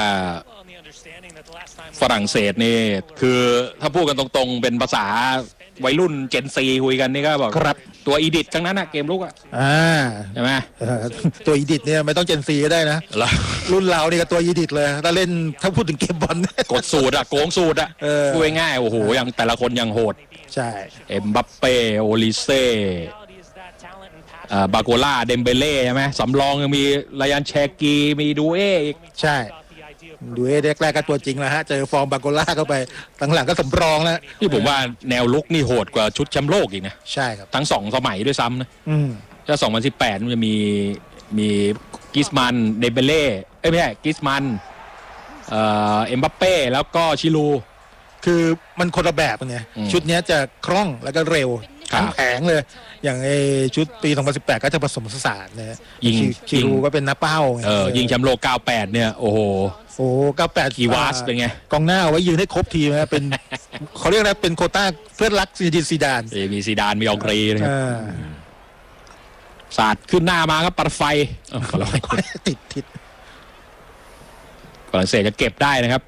ฝรั่งเศสนี่คือถ้าพูดกันตรงๆเป็นภาษาวัยรุ่นเจนซีคุยกันนี่ก็บอกครับตัวอีดิททั้งนั้นนะเกมลุกอ่ะอ่าใช่ไหมตัวอีดิทเนี่ยไม่ต้องเจนซีก็ได้นะรุ่นเรานี่ก็ตัวอีดิทเลยถ้าเล่นถ้าพูดถึงเกมบอลกดสูตรอะโกงสูตรอะพูดง่ายๆโอ้โหยังแต่ละคนยังโหดใช่เอ็มบัปเป้โอลิเซ่บาโกล่าเดมเบเล่ใช่ไหมสำรองยังมีรยันแชกีมีดูเออีกใช่ดูเอแรกๆก็ตัวจริงแล้วฮะเจอฟอร์มบาโกล่าเข้าไปหลังๆก็สำรองแล้วที่ผมว่าแนวลุกนี่โหดกว่าชุดแชมป์โลกอีกนะใช่ครับทั้งสองสมัยด้วยซ้ำนะอืมถ้าสองพันสิบแปดมันจะมีมีกิสมันเดมเบเล่เอ้ยไม่ใช่กิสมันเอ่อเอ็มบัปเป้แล้วก็ชิลูคือมันคนละแบบไงชุดนี้จะคล่องแล้วก็เร็วทั้งแผงเลยอย่างไอชุดปีสองพันสิบแปดก็จะผสมผสานนะยิงชิลูก็เป็นน้าเป้าเออยิงแชมป์โลกเก้าสิบแปดเนี่ยโอ้โหโอ้เก้าสิบแปดกีวาสเป็นไงกองหน้าไว้ยืนให้ครบทีนะเป็นเขาเรียกอะไรเป็นโควต้าเพื่อนรักซีดินซีดานมีซีดานมีองกรีนะครับสาดขึ้นหน้ามาครับปัดไฟติดติดฝรั่งเศสจะเก็บได้นะครับ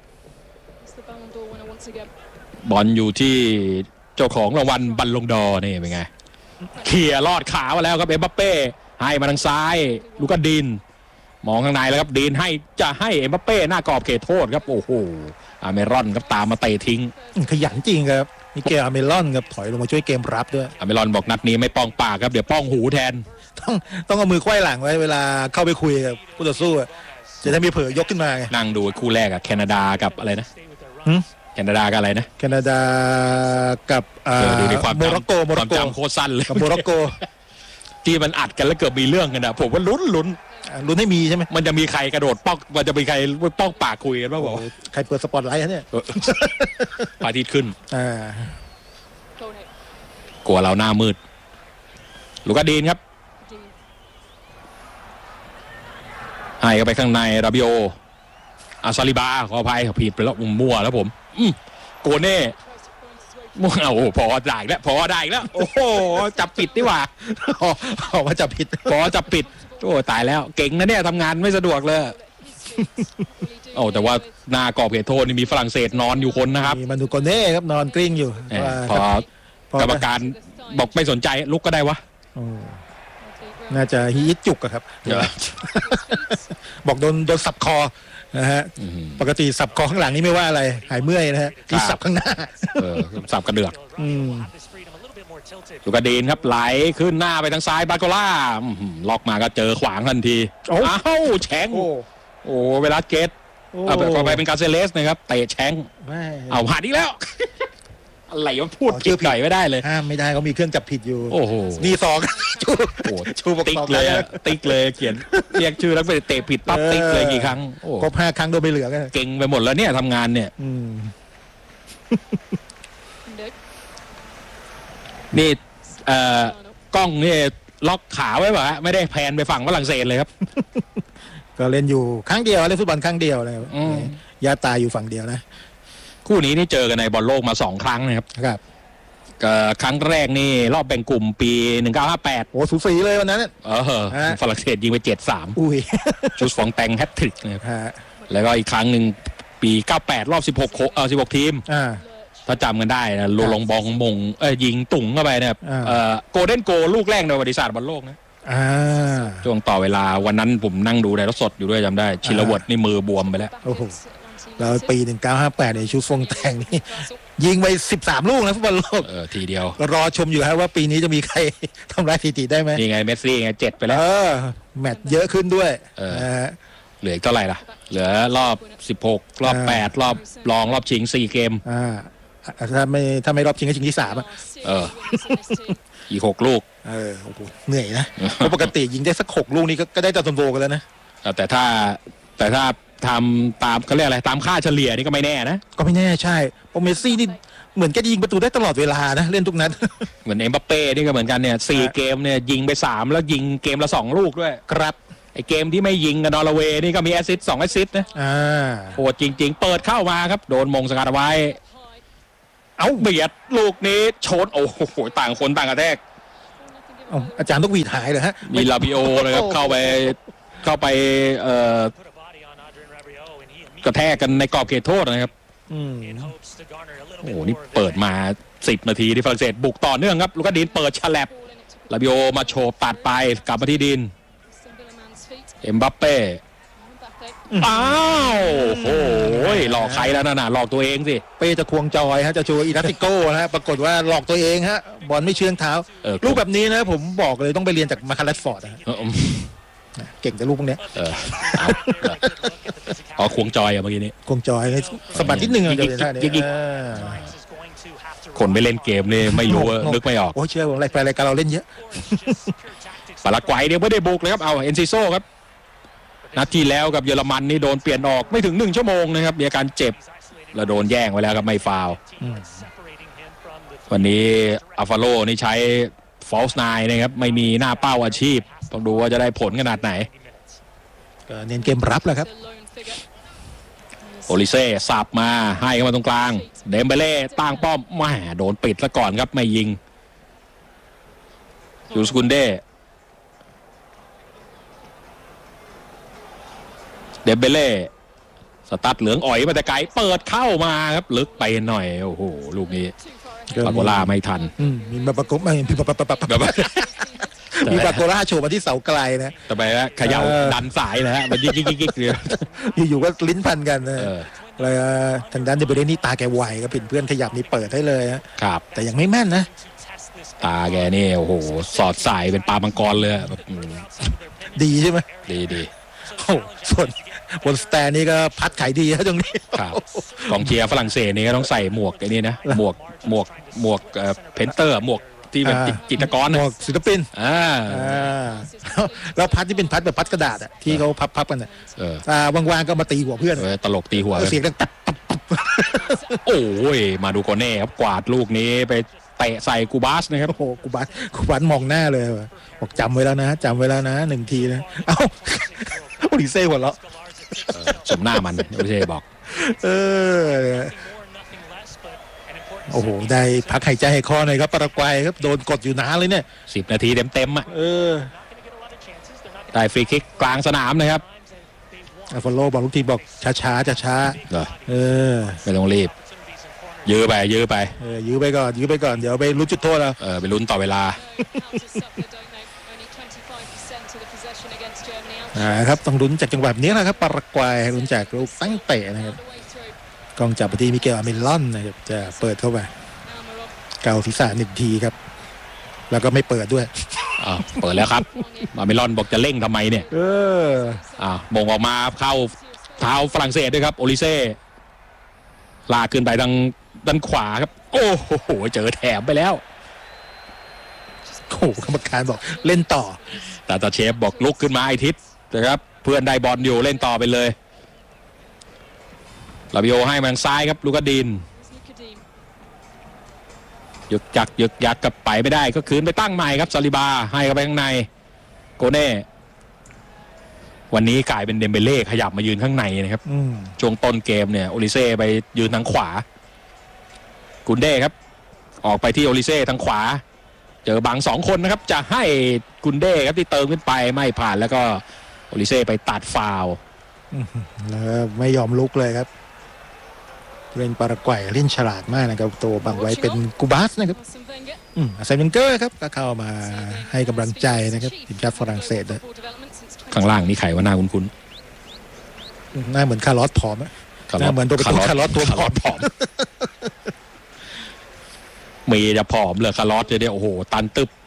บอลอยู่ที่เจ้าของรางวัลบัลลงดอร์นี่เป็นไงเขี่ยลอดขามาแล้วครับเอ็มบัปเป้ให้มาทางซ้ายลูกาดินมองข้างในแล้วครับดินให้จะให้เอ็มบัปเป้หน้ากรอบเขตโทษครับโอ้โหอาเมรอนครับตามมาเตะทิ้งขยันจริงครับนี่เกอาเมรอนครับถอยลงมาช่วยเกมรับด้วยอาเมรอนบอกนัดนี้ไม่ป้องปากครับเดี๋ยวป้องหูแทนต้องต้องเอามือไขว้หลังไว้เวลาเข้าไปคุยกับผู้ต่อสู้จะได้มีเผยยกขึ้นมาไงนั่งดูคู่แรกอะแคนาดากับอะไรนะแคนาดากับอะไรนะแคนาดากับโมร็อกโกโมร็อกโกโคตรสั้นเลยกับโมร็อกโกที่มันอัดกันแล้วเกือบมีเรื่องกันนะผมว่าลุ้นลุ้นลุ้นให้มีใช่ไหมมันจะมีใครกระโดดป้องมันจะมีใครป้องปากคุยกันบ้างบอกใครเปิดสปอตไลท์เนี่ยพระอาทิตย์ขึ้นอ่ากลัวเราหน้ามืดลูกาดีนครับให้เข้าไปข้างในราบิโออาซาลิบาขออภัยผิดไปแล้วมั่วแล้วผมโกเน่มั่วเอาพอได้แล้วพอได้แล้วโอ้โหจับปิดดีกว่าพอว่าจับผิดพอจับปิดโอ้ตายแล้วเก่งนะเนี่ยทำงานไม่สะดวกเลยโอ้แต่ว่าหน้ากรอบเขตโทษนี่มีฝรั่งเศสนอนอยู่คนนะครับมีมันดูโกเน่ครับนอนกลิ้งอยู่พอกรรมการบอกไม่สนใจลุกก็ได้วะน่าจะฮีทจุกอะครับบอกโดนโดนสับคอนะฮะปกติสับคอข้างหลังนี่ไม่ว่าอะไรหายเมื่อยนะฮะที่สับข้างหน้าสับกระเดือกลูกาดีนครับไหลขึ้นหน้าไปทางซ้ายบาโกล่าล็อกมาก็เจอขวางทันทีอ้าวแชงโอ้เวลาเกตเอาไปเป็นกาเซเลสนะครับเตะแชงเอาผ่านอีกแล้วอะไรวะพูดผิดไก่ไม่ได้เลยห้ามไม่ได้เขามีเครื่องจับผิดอยู่โอ้โหนี่สองชูชูบอกติ๊กเลยติ๊กเลยเขียนเรียกชื่อแล้วไปเตะผิดปั๊บติ๊กเลยกี่ครั้งครบห้าครั้งโดนไปเหลือกันเก่งไปหมดแล้วเนี่ยทำงานเนี่ยนี่เอ่อกล้องนี่ล็อกขาไว้ป่ะไม่ได้แพนไปฝั่งฝรั่งเศสเลยครับก็เล่นอยู่ครั้งเดียวเล่นฟุตบอลครั้งเดียวเลยยาตาอยู่ฝั่งเดียวนะคู่นี้นี่เจอกันในบอลโลกมาสองครั้งนะครับครับครั้งแรกนี่รอบแบ่งกลุ่มปีหนึ่งพันเก้าร้อยห้าสิบแปดโอ้สูสีเลยวันนั้นเออฝรั่งเศสยิงไป เจ็ดสามอุ้ยชุดฟองแตงแฮตทริกนะครับแล้วก็อีกครั้งหนึ่งปีเก้าสิบแปดรอบสิบหกเอ่อสิบหกทีมถ้าจำกันได้นะโลลงบองมงเอ้ยยิงตุ่งเข้าไปนะครับเอ่อโกลเด้นโกลูกแรกในประวัติศาสตร์บอลโลกนะช่วงต่อเวลาวันนั้นผมนั่งดูในรถสดอยู่ด้วยจำได้ชิลเวิร์ดนี่มือบวมไปแล้วโอ้โหแล้วปีหนึ่งพันเก้าร้อยห้าสิบแปดในชุดฟงแตงนี่ยิงไปสิบสามลูกนะฟุตบอลโลกเออทีเดียวรอชมอยู่ครับว่าปีนี้จะมีใครทำลายสถิติได้ไหมนี่ไงเมสซี่ไงเจ็ดไปแล้วเออแมตช์เยอะขึ้นด้วยเหลือเท่าไหร่ล่ะเหลือรอบสิบหกรอบแปดรอบรองรอบชิงสี่เกมอ่าถ้าไม่ถ้าไม่รอบชิงก็ชิงที่สามอ่ะเอออีกหกลูกเออโอ้โหเหนื่อยนะเพราะปกติยิงได้สักหกลูกนี่ก็ได้ตัดตันโบกันแล้วนะแต่ถ้าแต่ถ้าทำตามเขาเรียกอะไรตามค่าเฉลี่ยนี่ก็ไม่แน่นะก็ไม่แน่ใช่เพราะเมสซี่นี่เหมือนแกยิงประตูได้ตลอดเวลานะเล่นทุกนัดเหมือนเอ็มบัปเป้นี่ก็เหมือนกันเนี่ยสี่เกมเนี่ยยิงไปสามแล้วยิงเกมละสองลูกด้วยครับไอเกมที่ไม่ยิงกับนอร์เวย์นี่ก็มีแอสซิสต์สองแอสซิสต์นะโหดจริงๆเปิดเข้ามาครับโดนมงสกัดไว้เอาเบียดลูกนี้โชนโอ้โหต่างคนต่างกระแทกอาจารย์ต้องวีดหายเลยฮะมีลาบิโอเลยครับเข้าไปเข้าไปเอ่อกระแทกกันในกรอบเขตโทษนะครับโอ้โหนี่เปิดมาสิบนาทีที่ฝรั่งเศสบุกต่อเนื่องครับลูกดินเปิดฉลับลาบิโอมาโฉบตัดไปกลับมาที่ดินเอ็มบัปเป้อ้าวโอ้ยหลอกใครแล้วนะน่ะหลอกตัวเองสิเป้จะควงจอยฮะจะโชว์อีลาติโก้นะฮะปรากฏว่าหลอกตัวเองฮะบอลไม่เชื่องเท้าลูกแบบนี้นะผมบอกเลยต้องไปเรียนจากมาคาร์ลฟอร์ดนะเก่งแต่ลูกพวกนี้เอออ๋อควงจอยอะเมื่อกี้นี้ควงจอยสะบัดนิดนึงอะเดี๋ยวท่านี้คนไม่เล่นเกมนี่ไม่รู้นึกไม่ออกโอ้เชื่อผมรายการรายการเราเล่นเยอะปารากวัยเดี๋ยวไม่ได้บุกเลยครับเอาเอ็นซิโซ่ครับนัดที่แล้วกับเยอรมันนี่โดนเปลี่ยนออกไม่ถึงหนึ่งชั่วโมงนะครับมีอาการเจ็บแล้วโดนแย่งไว้แล้วครับไม่ฟาววันนี้อัลฟาโลนี่ใช้ฟอลส์ไนน์นะครับไม่มีหน้าเป้าอาชีพต้องดูว่าจะได้ผลขนาดไหนก็เน้นเกมรับแหละครับโอลิเซ่สับมาให้เข้ามาตรงกลางเดมเบเล่ตั้งป้อมแหมโดนปิดซะก่อนครับไม่ยิงยูสกุนเดเดมเบเล่สตัดเหลืองอ่อยมาแต่ไกลเปิดเข้ามาครับลึกไปหน่อยโอ้โหลูกนี้ปาโกล่าไม่ทันมีมาประกบไม่มีปะปะปะปะมีปาโกล่าโฉบมาที่เสาไกลนะแต่ไปแล้วขย่าดันสายนะฮะมันยิกยิกยิกเลยอยู่ๆก็ลิ้นพันกันนะเลยทางด้านเดมเบเล่นี่ตาแกไวก็เป็นเพื่อนขยับนี่เปิดให้เลยครับแต่ยังไม่แม่นนะตาแกนี่โอ้โหสอดสายเป็นปลามังกรเลยดีใช่ไหมดีดีโอ้ส่วนบนสแตนนี่ก็พัดขายดีครับตรงนี้ครับกองเชียร์ฝรั่งเศสนี่ก็ต้องใส่หมวกไอ้นี่นะหมวกหมวกหมวกเพนเตอร์หมวกที่เป็นจิตรกรหมวกศิลปินอ่าแล้วพัดที่เป็นพัดแบบพัดกระดาษอ่ะที่เขาพับๆกันอ่าว่างๆก็มาตีหัวเพื่อนตลกตีหัวเสียงดังตับโอ้ยมาดูโกเน่ครับกวาดลูกนี้ไปเตะใส่กูบาสนะครับโอ้โหกูบาสกูบาสมองหน้าเลยบอกจำไว้แล้วนะจำไว้แล้วนะหนึ่งทีนะเอ้าโอลิเซ่หัวเราะสมหน้ามันโอลิเซ่บอกเออโอ้โหได้พักหายใจให้คอหน่อยครับปารากวัยครับโดนกดอยู่นานเลยเนี่ยสิบนาทีเต็มๆอ่ะเออได้ฟรีคิกกลางสนามนะครับอัลฟาโลบอกลูกทีบอกช้าๆช้าๆเออไม่ต้องรีบยื้อไปยื้อไปเออยื้อไปก่อนยื้อไปก่อนเดี๋ยวไปลุ้นจุดโทษแล้วเออไปลุ้นต่อเวลาอ่าครับต้องลุ้นจากจังหวะนี้แหละครับปารากวัยลุ้นจากลูกตั้งเตะนะครับกองจับไปที่มิเกลอาเมลอนนะครับจะเปิดเข้าไปเกาศีรษะหนึ่งทีครับแล้วก็ไม่เปิดด้วยอ่าเปิดแล้วครับอาเมลอนบอกจะเร่งทำไมเนี่ยเอออ่ามงออกมาเข้าเท้าฝรั่งเศสด้วยครับโอลิเซ่ลากขึ้นไปทางด้านขวาครับโอ้โหเจอแถมไปแล้วโอ้กรรมการบอกเล่นต่อตาตาเชฟบอกลุกขึ้นมาไอทิศนะครับเพื่อนได้บอลอยู่เล่นต่อไปเลยลาบิโอให้มาทางซ้ายครับลูกาดินยึกจักยึกยักกับไปไม่ได้ก็คืนไปตั้งใหม่ครับซาลิบาให้เข้าไปข้างในโกเน่วันนี้กลายเป็นเดมเบเล่ขยับมายืนข้างในนะครับช่วงต้นเกมเนี่ยโอลิเซ่ไปยืนทางขวากุนเด้ครับออกไปที่โอลิเซ่ทางขวาเจอบังสองคนนะครับจะให้กุนเด้ครับที่เติมขึ้นไปไม่ผ่านแล้วก็โอลิเซ่ไปตัดฟาวล์แล้วไม่ยอมลุกเลยครับเล่นปารากวัยเล่นฉลาดมากนะครับตัวบังไว้เป็นกูบาสนะครับอืมอาเซนเวนเกอร์ครับก็เข้ามาให้กำลังใจนะครับทีมชาติฝรั่งเศสเลยข้างล่างนี่ไขว่าหน้าคุ้นๆหน้าเหมือนคาร์ลอสผอมหน้าเหมือนตัวเป็นคาร์ลอสตัวผอมผอมมีจะผอมเลยคาร์ลอสจะเนี่ยโอ้โหตันตึบ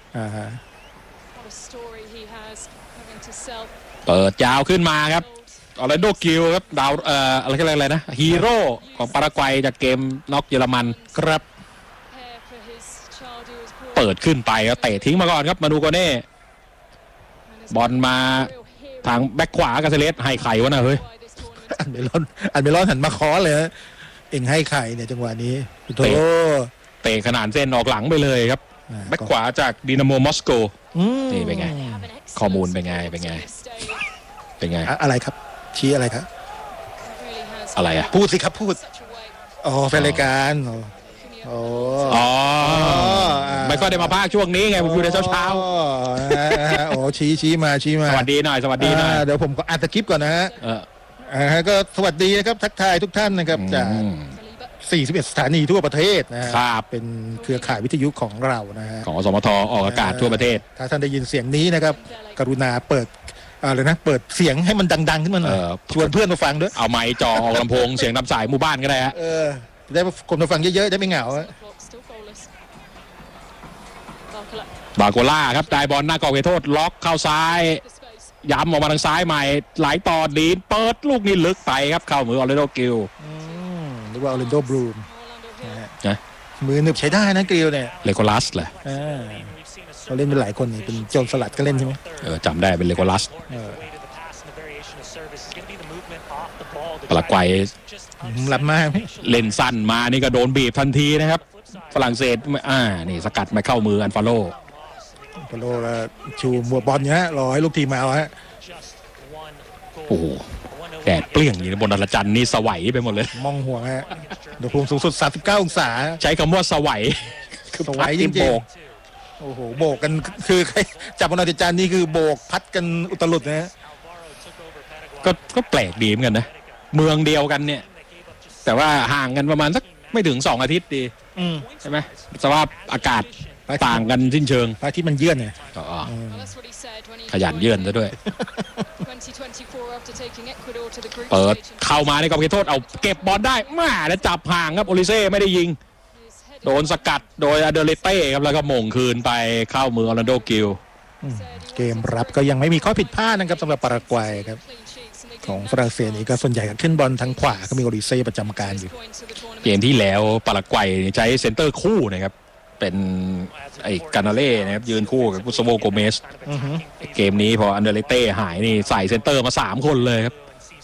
เปิดยาวขึ้นมาครับออร์แลนโดกิลครับดาวเอ่ออะไรกันอะไรนะฮีโร่ของปารากวัยจากเกมน็อกเยอรมันครับเปิดขึ้นไปแล้วเตะทิ้งมาก่อนครับมาดูโกเน่บอลมาทางแบ็คขวากาเซเลสให้ไข่วะนะเฮ้ยอันเมลอนอันเมลอนหันมาคอเลยเอ็งให้ใครเนี่ยจังหวะนี้โถเตะขนาดเส้นออกหลังไปเลยครับแบ็คขวาจากดินาโมมอสโกนี่เป็นไงข้อมูลเป็นไงเป็นไงเป็นไงอะไรครับชี้อะไรครับอะไรอ่ะพูดสิครับพูดอ๋อแฟนรายการอ๋ออ๋อไม่ค่อยได้มาพากช่วงนี้ไงผมอยู่ในเช้าเช้าโอ้ชี้ชี้มาชี้มาสวัสดีหน่อยสวัสดีหน่อยเดี๋ยวผมก็อ่านสคริปต์ก่อนนะฮะอ่าก็สวัสดีนะครับทักทายทุกท่านนะครับจากสี่สิบเอ็ดสถานีทั่วประเทศนะครับเป็นเครือข่ายวิทยุของเรานะฮะของอสมทออกอากาศทั่วประเทศถ้าท่านได้ยินเสียงนี้นะครับกรุณาเปิดอะไรนะเปิดเสียงให้มันดังๆขึ้นมาหน่อยชวนเพื่อนมาฟังด้วยเอาไมค์จ่อออกลำโพงเสียงตามสายหมู่บ้านก็ได้ฮะเออได้คนมาฟังเยอะๆได้ไม่เหงาบาโกล่าครับได้บอลหน้ากรอบเขตโทษล็อกเข้าซ้ายย้ำออกมาทางซ้ายใหม่ไหลต่อดีนเปิดลูกนี้ลึกไปครับเข้ามือออร์แลนโดกิลหรือว่าออร์แลนโดบลูมนะมือหนึบใช้ได้นะกิลเนี่ยเลโกลัสแหละเขาเล่นเป็นหลายคนนี่เป็นโจรสลัดก็เล่นใช่ไหมเออจำได้เป็นเลโกลัสปารากวัยรับมากเล่นสั้นมานี่ก็โดนบีบทันทีนะครับฝรั่งเศสอ่านี่สกัดมาเข้ามืออันฟาโลอันฟาโลแล้วชูมัวบอลเนี้ยรอให้ลูกทีมมาเอาฮะโอ้โหแดดเปรี้ยงอยู่บนดาราจันนี่สวัยไปหมดเลยมองหัวฮะอุณหภูมิสูงสุดสามสิบเก้าองศาใช้คำว่าสวัยคือสวัยจริงๆโอ้โหโบกกันคือจับบนดาราจันนี่คือโบกพัดกันอุตลุดนะฮะก็ก็แปลกดีเหมือนกันนะเมืองเดียวกันเนี่ยแต่ว่าห่างกันประมาณสักไม่ถึงสองอาทิตย์ดีใช่ไหมสภาพอากาศต่างกันสิ้นเชิงพระอาทิตย์มันเยื่อนไงขยันเยื่อนซะด้วยเปิดเข้ามาในกรอบเขตโทษเอาเก็บบอลได้มาแล้วจับห่างครับโอลิเซ่ไม่ได้ยิงโดนสกัดโดยอเดเลเต้ครับแล้วก็หม่งคืนไปเข้ามือออร์แลนโดกิลเกมรับก็ยังไม่มีข้อผิดพลาดนะครับสำหรับปารากวัยครับของฝรั่งเศสนี่ก็ส่วนใหญ่ก็ขึ้นบอลทางขวาก็มีโอลิเซ่ประจำการอยู่เกมที่แล้วปารากวัยใช้เซนเตอร์คู่นะครับเป็นไอ้กานาเล่นะครับยืนคู่กับกุสโวโกเมสเกมนี้พออันเดเลเต้หายนี่ใส่เซนเตอร์มาสามคนเลยครับ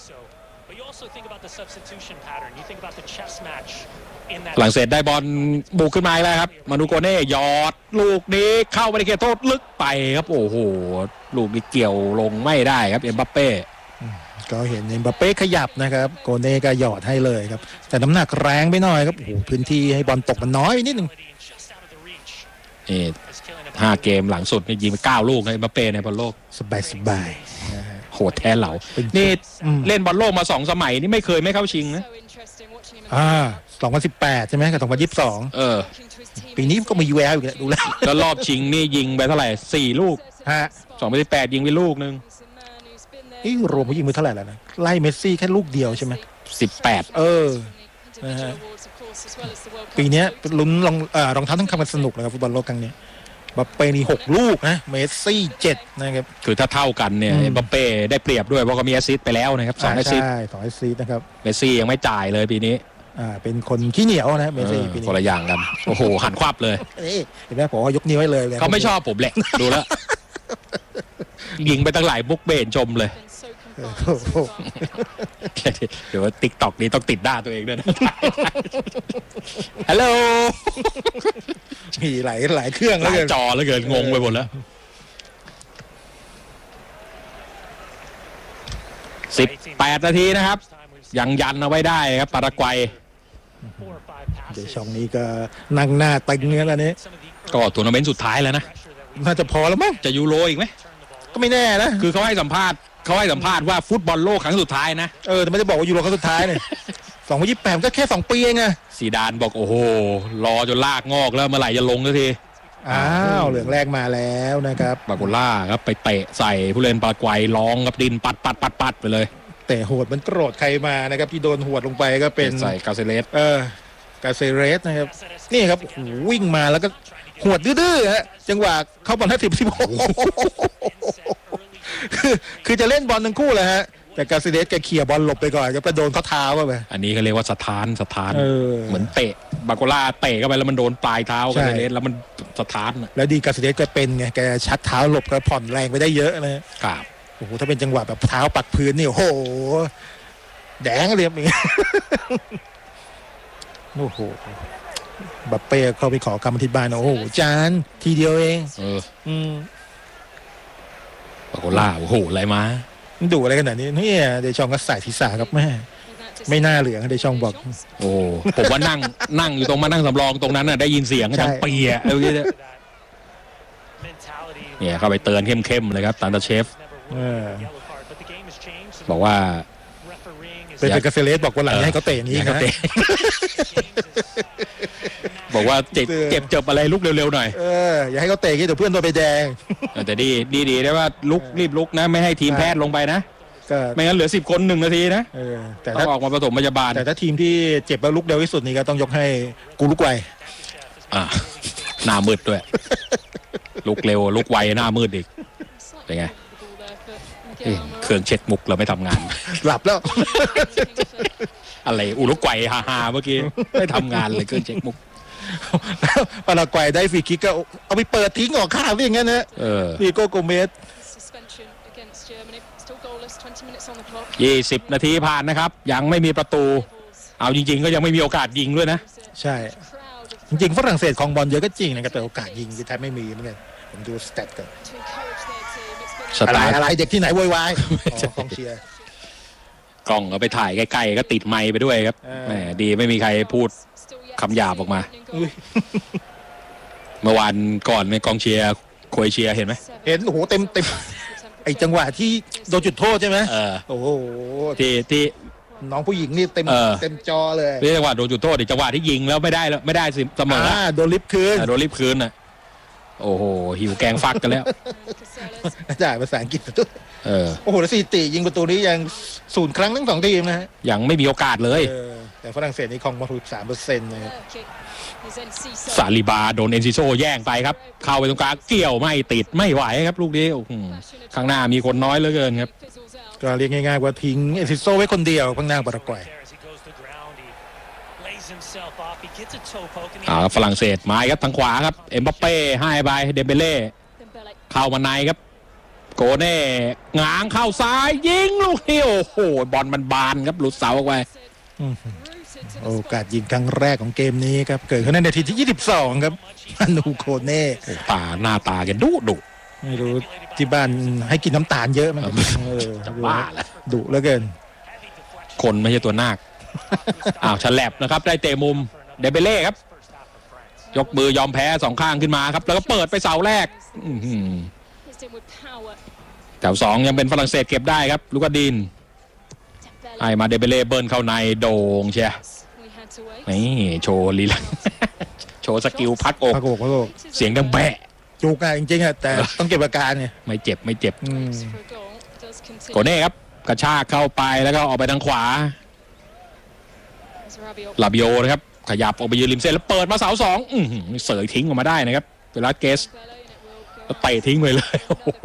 ฝรั่งเศสได้บอลบุกขึ้นมาแล้วครับมานูโกเน่ยอดลูกนี้เข้าไปในเขตโทษลึกไปครับโอ้โหลูกนี้เกี่ยวลงไม่ได้ครับเอ็มบัปเป้ก็เห็นเอ็มบัปเป้ขยับนะครับโกเน่ก็หยอดให้เลยครับแต่น้ำหนักแรงไปหน่อยครับโอ้โหพื้นที่ให้บอลตกมันน้อยนิดนึงนี่ห้าเกมหลังสุดนี่ยิงไปเก้าลูกนะเอ็มบัปเป้ในบอลโลกสบายสบายโหดแท้เหล่านี่เล่นบอลโลกมาสองสมัยนี่ไม่เคยไม่เข้าชิงนะอ่าสองพันสิบแปดใช่ไหมกับสองพันยี่สิบสองเออปีนี้ก็มีแววอยู่ดูแล้วแล้วรอบชิงนี่ยิงไปเท่าไหร่สี่ลูกฮะสองพันสิบแปดยิงไปลูกนึงนี่รวมเขายิงไปเท่าไหร่แล้วนะไล่เมสซี่แค่ลูกเดียวใช่ไหมสิบแปดเออนะฮะปีนี้ลุ้นรองเอ่อรองเท้าทั้งคำมันสนุกนะครับฟุตบอลโลกครั้งนี้บัปเป้นี่หกลูกนะเมสซี่เจ็ดนะครับคือถ้าเท่ากันเนี่ยบัปเป้ได้เปรียบด้วยเพราะเขามีแอสซิสต์ไปแล้วนะครับสองแอสซิสต์ใช่สองแอสซิสต์นะครับเมสซี่ยังไม่จ่ายเลยปีนี้อ่าเป็นคนขี้เหนียวนะเมสซี่ปีนี้คนละอย่างกันโอ้โหหันควับเลยเห็นไหมผมยกนิ้วให้เลยเขาไม่ชอบผมแหละดูแล้วยิงไปตั้งหลายบุกเบนชมเลยเดี๋ยวว่าติ๊กต็อกนี้ต้องติดหน้าตัวเองด้วยนะฮัลโหลมีหลายหลายเครื่องแล้วเกินจอแล้วเกินงงไปหมดแล้วสิบแปดนาทีนะครับยังยันเอาไว้ได้ครับปารากวัยเดี๋ยวช่องนี้ก็นั่งหน้าตึงเนื้อแล้วนี้ก็ทัวร์นาเมนต์สุดท้ายแล้วนะน่าจะพอแล้วมั้งจะยูโรอีกไหมก็ไม่แน่นะคือเขาให้สัมภาษณ์เขาให้สัมภาษณ์ว่าฟุตบอลโลกครั้งสุดท้ายนะเออแต่ไม่ได้บอกว่ายูโรครั้งสุดท้ายเนี่ยสองพันยี่สิบแปดก็แค่สองปีเองไงซีดานบอกโอ้โหรอจนลากงอกแล้วเมื่อไหร่จะลงสักทีอ้าวเหลืองแรกมาแล้วนะครับบาโกล่าครับไปเตะใส่ผู้เล่นปารากวัยร้องกับดินปัดปัดปัดปัดไปเลยแต่โหดมันโกรธใครมานะครับที่โดนหวดลงไปก็เป็นใส่กาเซเลสเออกาเซเลสนะครับนี่ครับวิ่งมาแล้วก็หวดดื้อๆฮะจังหวะเข้าบอลห้าสิบสิบหกคือคือจะเล่นบอลทั้งคู่เลยฮะแต่กาซิเดสแกเขี่ยบอลหลบไปก่อนก็ไปโดนข้อเท้าไปอันนี้เขาเรียกว่าสถานสถานเหมือนเตะบาโกล่าเตะเข้าไปแล้วมันโดนปลายเท้ากาซิเดสแล้วมันสถานแล้วดีกาซิเดสแกเป็นไงแกชัดเท้าหลบก็ผ่อนแรงไปได้เยอะนะครับโอ้โหถ้าเป็นจังหวะแบบเท้าปักพื้นนี่โอ้โหแดงเลยอย่างนี้โอ้โหบัปเป้เข้าไปขอคำอธิบายนะโอ้โหจานทีเดียวเองเอออืมบาโกล่าโอ้โหอะไรมาดูอะไรขนาดนี้นี่เดชองก็ใส่ทีสาครับแม่ไม่น่าเหลืองเดชองบอกโอ้ผมว่านั่งนั่งอยู่ตรงมานั่งสำรองตรงนั้นน่ะได้ยินเสียงดังเปียเอ้ยเนี่ยเข้าไปเตือนเข้มๆเลยครับตันตาเชฟบอกว่าเป็นกาเฟเลสบอกว่าหลังให้เขาเตะนี้นะบอกว่าเจ็บเจ็บเจ็บอะไรลุกเร็วๆหน่อยเอออย่าให้เขาเตะกี้เดี๋ยวเพื่อนโดนใบแดงแต่ดีดีดีได้ว่าลุกรีบลุกนะไม่ให้ทีมแพทย์ลงไปนะไม่งั้นเหลือสิบคนหนึ่งนาทีนะแต่ถ้าออกมาผสมพยาบาลแต่ถ้าทีมที่เจ็บแล้วลุกเร็วที่สุดนี่ก็ต้องยกให้กูลุกไวอ่าหน้ามืดด้วยลุกเร็วลุกไวหน้ามืดอีกเป็นไงเครื่องเช็ดมุกเราไม่ทำงานหลับแล้วอะไรอุรุกวัยฮาๆเมื่อกี้ไม่ทำงานเลยเครื่องเช็ดมุกปารากวัยได้ฟรีคิกก็เอาไปเปิดทิ้งออกข้างอย่างงั้นนะฟีโก้โกเมสยี่สิบนาทีผ่านนะครับยังไม่มีประตูเอาจริงๆก็ยังไม่มีโอกาสยิงด้วยนะใช่จริงๆฝรั่งเศสของบอลเยอะก็จริงนะครับแต่โอกาสยิงที่แทบไม่มีเหมือนกันผมดูสแตทกันอะไรอะไรเด็กที่ไหนโวยวายกองเชียร์กล้องเอาไปถ่ายใกล้ๆก็ติดไมค์ไปด้วยครับแหมดีไม่มีใครพูดคำหยาบออกมาเมื่อวานก่อนในกองเชียร์โครเอเชียเห็นไหมเห็นโอ้โหเต็มเต็มไอจังหวะที่โดนจุดโทษใช่ไหมโอ้โหที่ที่น้องผู้หญิงนี่เต็มเต็มจอเลยนี่จังหวะโดนจุดโทษจังหวะที่ยิงแล้วไม่ได้แล้วไม่ได้เสมอโดนลิฟคืนโดนลิฟคืนน่ะโอ้โหหิวแกงฟักกันแล้วจ่ายภาษาอังกฤษด้วยเออโอ้โหแล้วสถิติยิงประตูนี้ยังศูนย์ครั้งทั้งสองทีมนะฮะยังไม่มีโอกาสเลยแต่ฝรั่งเศสนี่ครองบอลถูกสามเปอร์เซ็นต์เลยซาลิบาโดนเอนซิโซแย่งไปครับเข้าไปตรงกลางเกี่ยวไม่ติดไม่ไหวครับลูกนี้ข้างหน้ามีคนน้อยเหลือเกินครับก็เรียกง่ายๆว่าทิ้งเอนซิโซไว้คนเดียวข้างหน้าปารากวัยอ่าฝรั่งเศสไม้ครับทางขวาครับเอ็มบัปเป้ให้ไปเดมเบเล่เข้ามาในครับโกเน่งางเข้าซ้ายยิงลูกนี้โอ้โหบอลมันบานครับหลุดเสาออกไปโอกาสยิงครั้งแรกของเกมนี้ครับเกิดขึ้นในนาทีที่ยี่สิบสองครับมานูโกเน่ตาหน้าตาแกดุดุไม่รู้ที่บ้านให้กินน้ำตาลเยอะมั้ยจะบ้าแล้วดุเหลือเกินคนไม่ใช่ตัวนาคอ้าวฉลับนะครับได้เตะมุมเดเบเล่ครับยกมือยอมแพ้สองข้างขึ้นมาครับแล้วก็เปิดไปเสาแรกแถวสองยังเป็นฝรั่งเศสเก็บได้ครับลูกาดินไอมาเดเบเล่เบิร์นเข้าในโด่งเชียนี่โชว์ลีลังโชว์สกิลพัดอกเสียงดังแบะจุกอะจริงๆอะแต่ต้องเก็บอาการไงไม่เจ็บไม่เจ็บโกเน่ครับกระชากเข้าไปแล้วก็ออกไปทางขวาลาบิโอนะครับขยับออกไปยืนริมเส้นแล้วเปิดมาเสาสองเสยทิ้งออกมาได้นะครับเวลาเกสแล้วเตะทิ้งไปเลย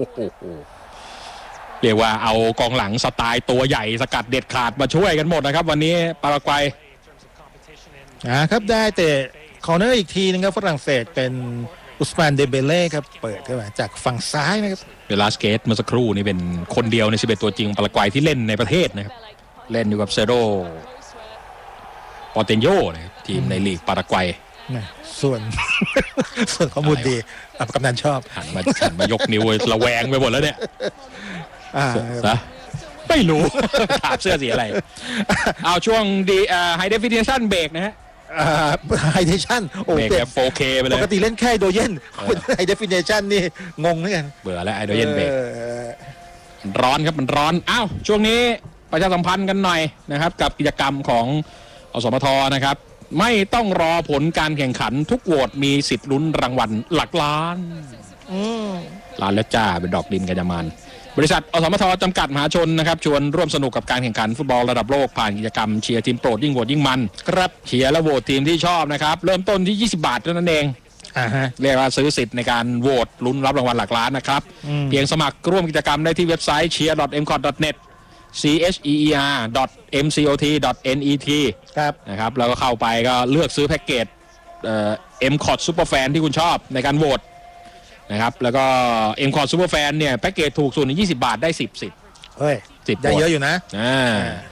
เรียกว่าเอากองหลังสไตล์ตัวใหญ่สกัดเด็ดขาดมาช่วยกันหมดนะครับวันนี้ปารากวัยอ่าครับได้แต่คอร์เนอร์อีกทีนึงครับฝรั่งเศสเป็นอุสมานเดเบเล่ครับเปิดเข้ามาจากฝั่งซ้ายนะครับเวลาสเกตเมื่อสักครู่นี่เป็นคนเดียวในสิบเอ็ดตัวจริงปารากวัยที่เล่นในประเทศนะครับเล่นอยู่กับเซโรปอเตนโยนะครับทีมในลีกปารากวัยส่วนส่วนข้อมูลดีกำนันชอบหันมาหันมายกนิ้วระแวงไปหมดแล้วเนี่ยนะไม่รู้ถามเสื้อสีอะไรเอาช่วงดีอ่าไฮเดฟิเนชั่นเบรกนะฮะไฮเดฟิเนชั่นโอเคโฟเคไปเลยปกติเล่นแค่โดเยนไฮเดฟิเนชั่นนี่งงเหมือนกันเบื่อแล้วไฮโดเยนเบรกร้อนครับมันร้อนอ้าวช่วงนี้ประชาสัมพันธ์กันหน่อยนะครับกับกิจกรรมของอสมทนะครับไม่ต้องรอผลการแข่งขันทุกโหวตมีสิทธิ์ลุ้นรางวัลหลักล้านล้านแล้วจ้าเป็นดอกดินกัญญามานบริษัทอสมทจำกัดมหาชนนะครับชวนร่วมสนุกกับการแข่งขันฟุตบอลระดับโลกผ่านกิจกรรมเชียร์ทีมโปรดยิ่งโหวตยิ่งมันครับเชียร์และโหวตทีมที่ชอบนะครับเริ่มต้นที่ยี่สิบบาทเท่านั้นเองเรียกว่าซื้อสิทธิ์ในการโหวตลุ้นรับรางวัลหลักล้านนะครับเพียงสมัครร่วมกิจกรรมได้ที่เว็บไซต์ เชียร์ ดอท เอ็ม คอท ดอท เน็ต ซี เอช อี อี อาร์ ดอท เอ็ม ซี โอ ที ดอท เอ็น อี ทีครับนะครับแล้วก็เข้าไปก็เลือกซื้อแพ็กเกจเอ่อ เอ็ม คอท Super Fan ที่คุณชอบในการโหวตนะครับแล้วก็ เอ็ม คอท Super Fan เนี่ยแพ็กเกจถูกสุดยี่สิบบาทได้สิบสิทธิ์เฮ้ยสิบได้เยอะอยู่นะอ่า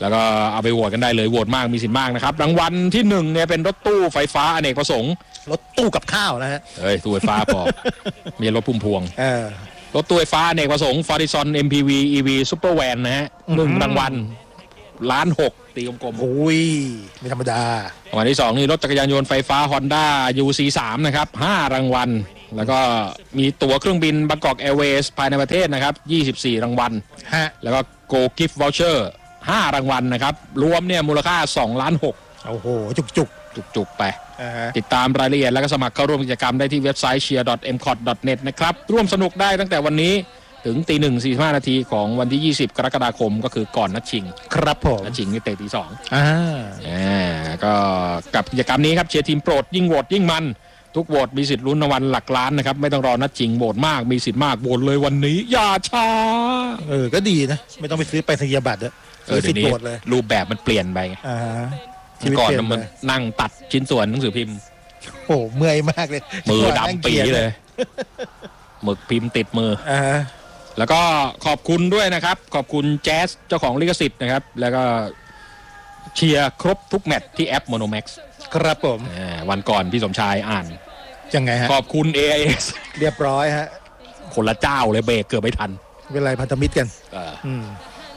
แล้วก็เอาไปโหวตกันได้เลยโหวตมากมีสิทธิ์มากนะครับรางวัลที่หนึ่งเนี่ยเป็นรถตู้ไฟฟ้าอเนกประสงค์รถตู้กับข้าวนะฮะเฮ้ยตู้ไฟฟ้าพอ มีรถพุ่มพวงเออรถตู้ไฟฟ้าอเนกประสงค์ Fordison เอ็ม พี วี อี วี Super Van นะฮะหนึ่งรางวัลล้านหกตีกลมๆโอ้ยไม่ธรรมดารางวัลที่สองนี่รถจักรยานยนต์ไฟฟ้า Honda ยู ซี สาม นะครับห้ารางวัลแล้วก็มีตั๋วเครื่องบิน Bangkok Airways ภายในประเทศนะครับยี่สิบสี่รางวัลฮะแล้วก็ Go Gift Voucher ห้ารางวัลนะครับรวมเนี่ยมูลค่าสองล้านหกโอ้โหจุกจุกจุกจุกไปติดตามรายละเอียดและก็สมัครเข้าร่วมกิจกรรมได้ที่เว็บไซต์ เชียร์ ดอท เอ็ม คอท ดอท เน็ต นะครับร่วมสนุกได้ตั้งแต่วันนี้ถึงตีหนึ่งสี่สิบห้านาทีของวันที่ยี่สิบกรกฎาคมก็คือก่อนนัดชิงครับผมนัดชิงนี่เตะตีสองอ่าอ่าก็กับกิจกรรมนี้ครับเชียร์ทีมโปรดยิ่งโหวตยิ่งมันทุกโหวตมีสิทธิ์ลุ้นรางวัลหลักล้านนะครับไม่ต้องรอนัดชิงโหวตมากมีสิทธิ์มากโหวตเลยวันนี้อย่าช้าเออก็ดีนะไม่ต้องไปซื้อไปรษณียบัตรด้วยซื้อสิทธิ์โหวตเลยรูปแบบมันเปลี่ยนไปอ่าก่อนมันนั่งตัดชิ้นส่วนหนังสือพิมพ์โอ้เมื่อยมากเลยมือดำปีเลยหมึกพิมพ์ติดมืออ่าแล้วก็ขอบคุณด้วยนะครับขอบคุณแจ๊สเจ้าของลิขสิทธิ์นะครับแล้วก็เชียร์ครบทุกแมตช์ที่แอป Monomax ครับผมวันก่อนพี่สมชายอ่านยังไงฮะขอบคุณ เอ ไอ เอสเรียบร้อยฮะคนละเจ้าเลยเบรกเกือบไม่ทันเวลาพันธมิตรกันอืม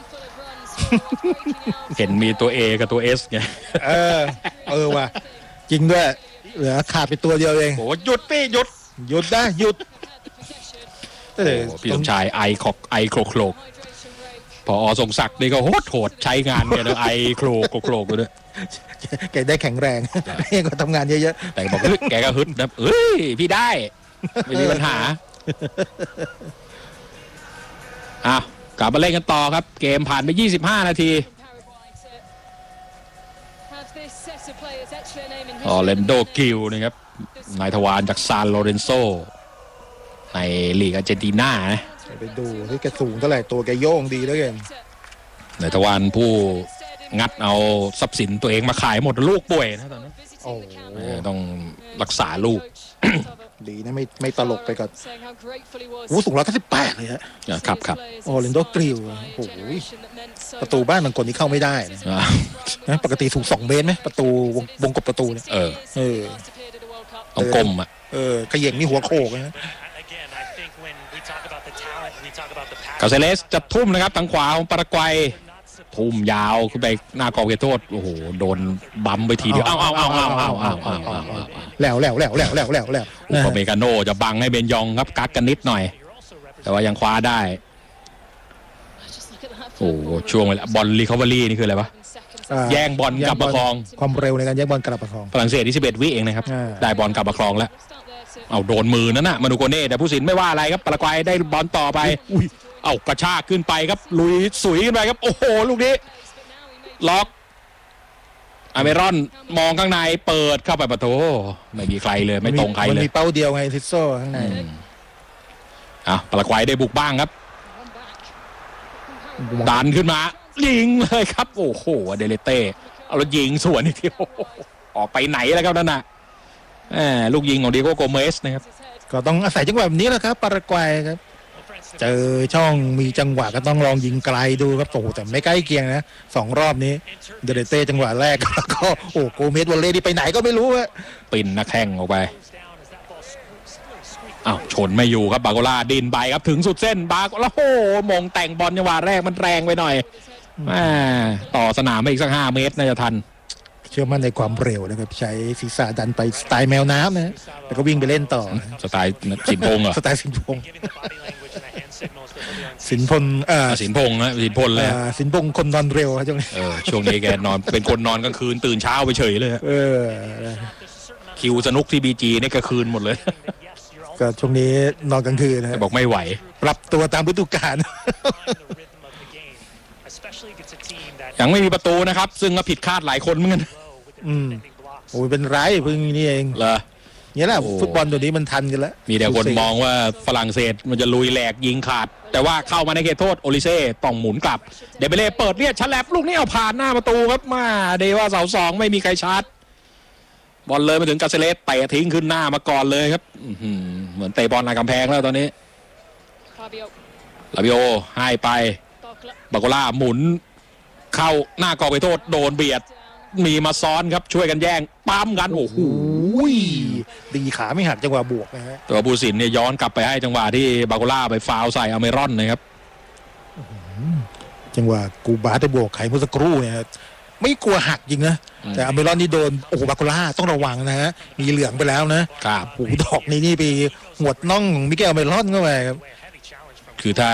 เห็นมีตัว A กับตัว S ไงเออเออว่ะจริงด้วยเหลือขาดไปตัวเดียวเองโอ้หยุดพี่หยุดหยุดนะหยุดโอ้พี่สมชายไอคอกไอโครโครกพอทรงศักดิ์นี่ก็โหดโหดใช้งานเนี่ยนะไอโครโครโครกด้วยแกได้แข็งแรงแกก็ทำงานเยอะๆแต่บอกแกก็ฮึดนะเอ้ยพี่ได้ไม่มีปัญหาอ่ะกลับมาเล่นกันต่อครับเกมผ่านไปยี่สิบห้านาทีออร์แลนโดกิลนะครับนายทวารจากซานโลเรนโซในลีกอาร์เจนตินานะไปดูที่แกสูงเท่าไหร่ตัวแกโยงดีแล้วกันนายทวารผู้งัดเอาทรัพย์สินตัวเองมาขายหมดลูกป่วยนะตอนนั้นโอ้ต้องรักษาลูกดีนะไม่ไม่ตลกไปกับโอ้สูงร้อยเก้าสิบแปดเลยฮะครับครับโอ้เลนโดกริลโอ้โหประตูบ้านบางคนนี่เข้าไม่ได้นะปกติสูงสองเมตรไหมประตูวงวงกบประตูเนี่ยเออเออต้องก้มอ่ะเออขย่งนี่หัวโขกนะกาเซเลสจะทุ่มนะครับทางขวาของปารากวัยทุ่มยาวขึ้นไปหน้ากรอบเขตโทษโอ้โหโดนบัมไปทีเดียวอ้าวอ้าวอ้าวอ้าวอ้าวอ้าวอ้าวอ้าวแล้วแล้วแล้วแล้วแล้วแล้วแล้วอุปเมกาโนจะบังให้เบนยองครับกักกันนิดหน่อยแต่ว่ายังคว้าได้โอ้ช่วงเวลาบอลรีคอเวอรี่นี่คืออะไรวะแย่งบอลกลับมาครองความเร็วในการแย่งบอลกลับมาครองฝรั่งเศสที่สิบเอ็ดวิเองนะครับได้บอลกลับมาครองแล้วเอาโดนมือนั่นน่ะมานูโกเน่แต่ผู้สินไม่ว่าอะไรครับปารากวัยได้บอลต่อไปเอากระชากขึ้นไปครับลุยสุยขึ้นไปครับโอ้โหลูกนี้ล็อกอเมรอนมองข้างในเปิดเข้าไปประตูไม่มีใครเลยไม่ตรงใครเลยมันมีเป้าเดียวไงทิโซ่ข้างในอ่ะปารากวัยได้บุกบ้างครับดันขึ้นมายิงเลยครับโอ้โหเดเลเต้เอาแล้วยิงสวนอีกทีออกไปไหนแล้วครับนั่นน่ะลูกยิงของดิโก้โกเมสนะครับก็ต้องอาศัยจังหวะแบบนี้แหละครับปารากวัยครับเจอช่องมีจังหวะก็ต้องลองยิงไกลดูครับโอ้โหแต่ไม่ใกล้เคียงนะสองรอบนี้เดเลเต้จังหวะแรกก็โอ้โกเมสวอลเล่ที่ไปไหนก็ไม่รู้อะปิ่นนักแข่งออกไปอ้าวชนไม่อยู่ครับบาโกล่าดินไปครับถึงสุดเส้นบาโกล่าโอ้มงแต่งบอลจังหวะแรกมันแรงไปหน่อยต่อสนามไปอีกสักห้าเมตรน่าจะทันเชื่อมั่นในความเร็วนะครับใช้ศีรษะดันไปสไตล์แมวน้ำนะแล้วก็วิ่งไปเล่นต่อสไตล์สินพงษ์เหรอสไตล์สินพงษ์สินพลเออสินพงษ์นะสินพลเลยสินพงษ์คนนอนเร็วช่วงนี้เออช่วงนี้แกนอนเป็นคนนอนกลางคืนตื่นเช้าไปเฉยเลยเออคิวสนุกที่บีจีนี่กลางคืนหมดเลยก็ช่วงนี้นอนกลางคืนนะบอกไม่ไหวปรับตัวตามฤดูกาลยังไม่มีประตูนะครับซึ่งก็ผิดคาดหลายคนเหมือนกันอืมโอ้ยเป็นไรเพิ่งนี่เองเหรอเนี่ยแหละฟุตบอลตัวนี้มันทันกันแล้วมีแต่คนมองว่าฝรั่งเศสมันจะลุยแหลกยิงขาดแต่ว่าเข้ามาในเขตโทษโอลิเซ่ต้องหมุนกลับเดเบเล่เปิดเนี่ยฉลับลูกนี้เอาผ่านหน้าประตูครับมาเดว่าเสาสองไม่มีใครชาร์จบอลเลยมาถึงกาเซเลสเตะทิ้งขึ้นหน้ามาก่อนเลยครับเหมือนเตะบอลในกำแพงแล้วตอนนี้ลาบิโอให้ไปบาโกล่าหมุนเข้าหน้ากรอบไปโทษโดนเบียดมีมาซ้อนครับช่วยกันแย่งปั๊มกันโอ้โหดีขาไม่หักจังหวะบวกนะฮะตัวบูสินเนี่ยย้อนกลับไปให้จังหวะที่บาโกล่าไปฟาวใส่อเมรอนนะครับจังหวะกูบาสไปบวกไข่เมื่อสักครู่เนี่ยไม่กลัวหักจริงนะแต่อเมรอนนี่โดนโอ้โหบาโกล่าต้องระวังนะฮะมีเหลืองไปแล้วนะครับโอ้โหดอกนี้นี่ไปหวดน่องมิเกลอเมรอนเข้าไปครับคือถ้า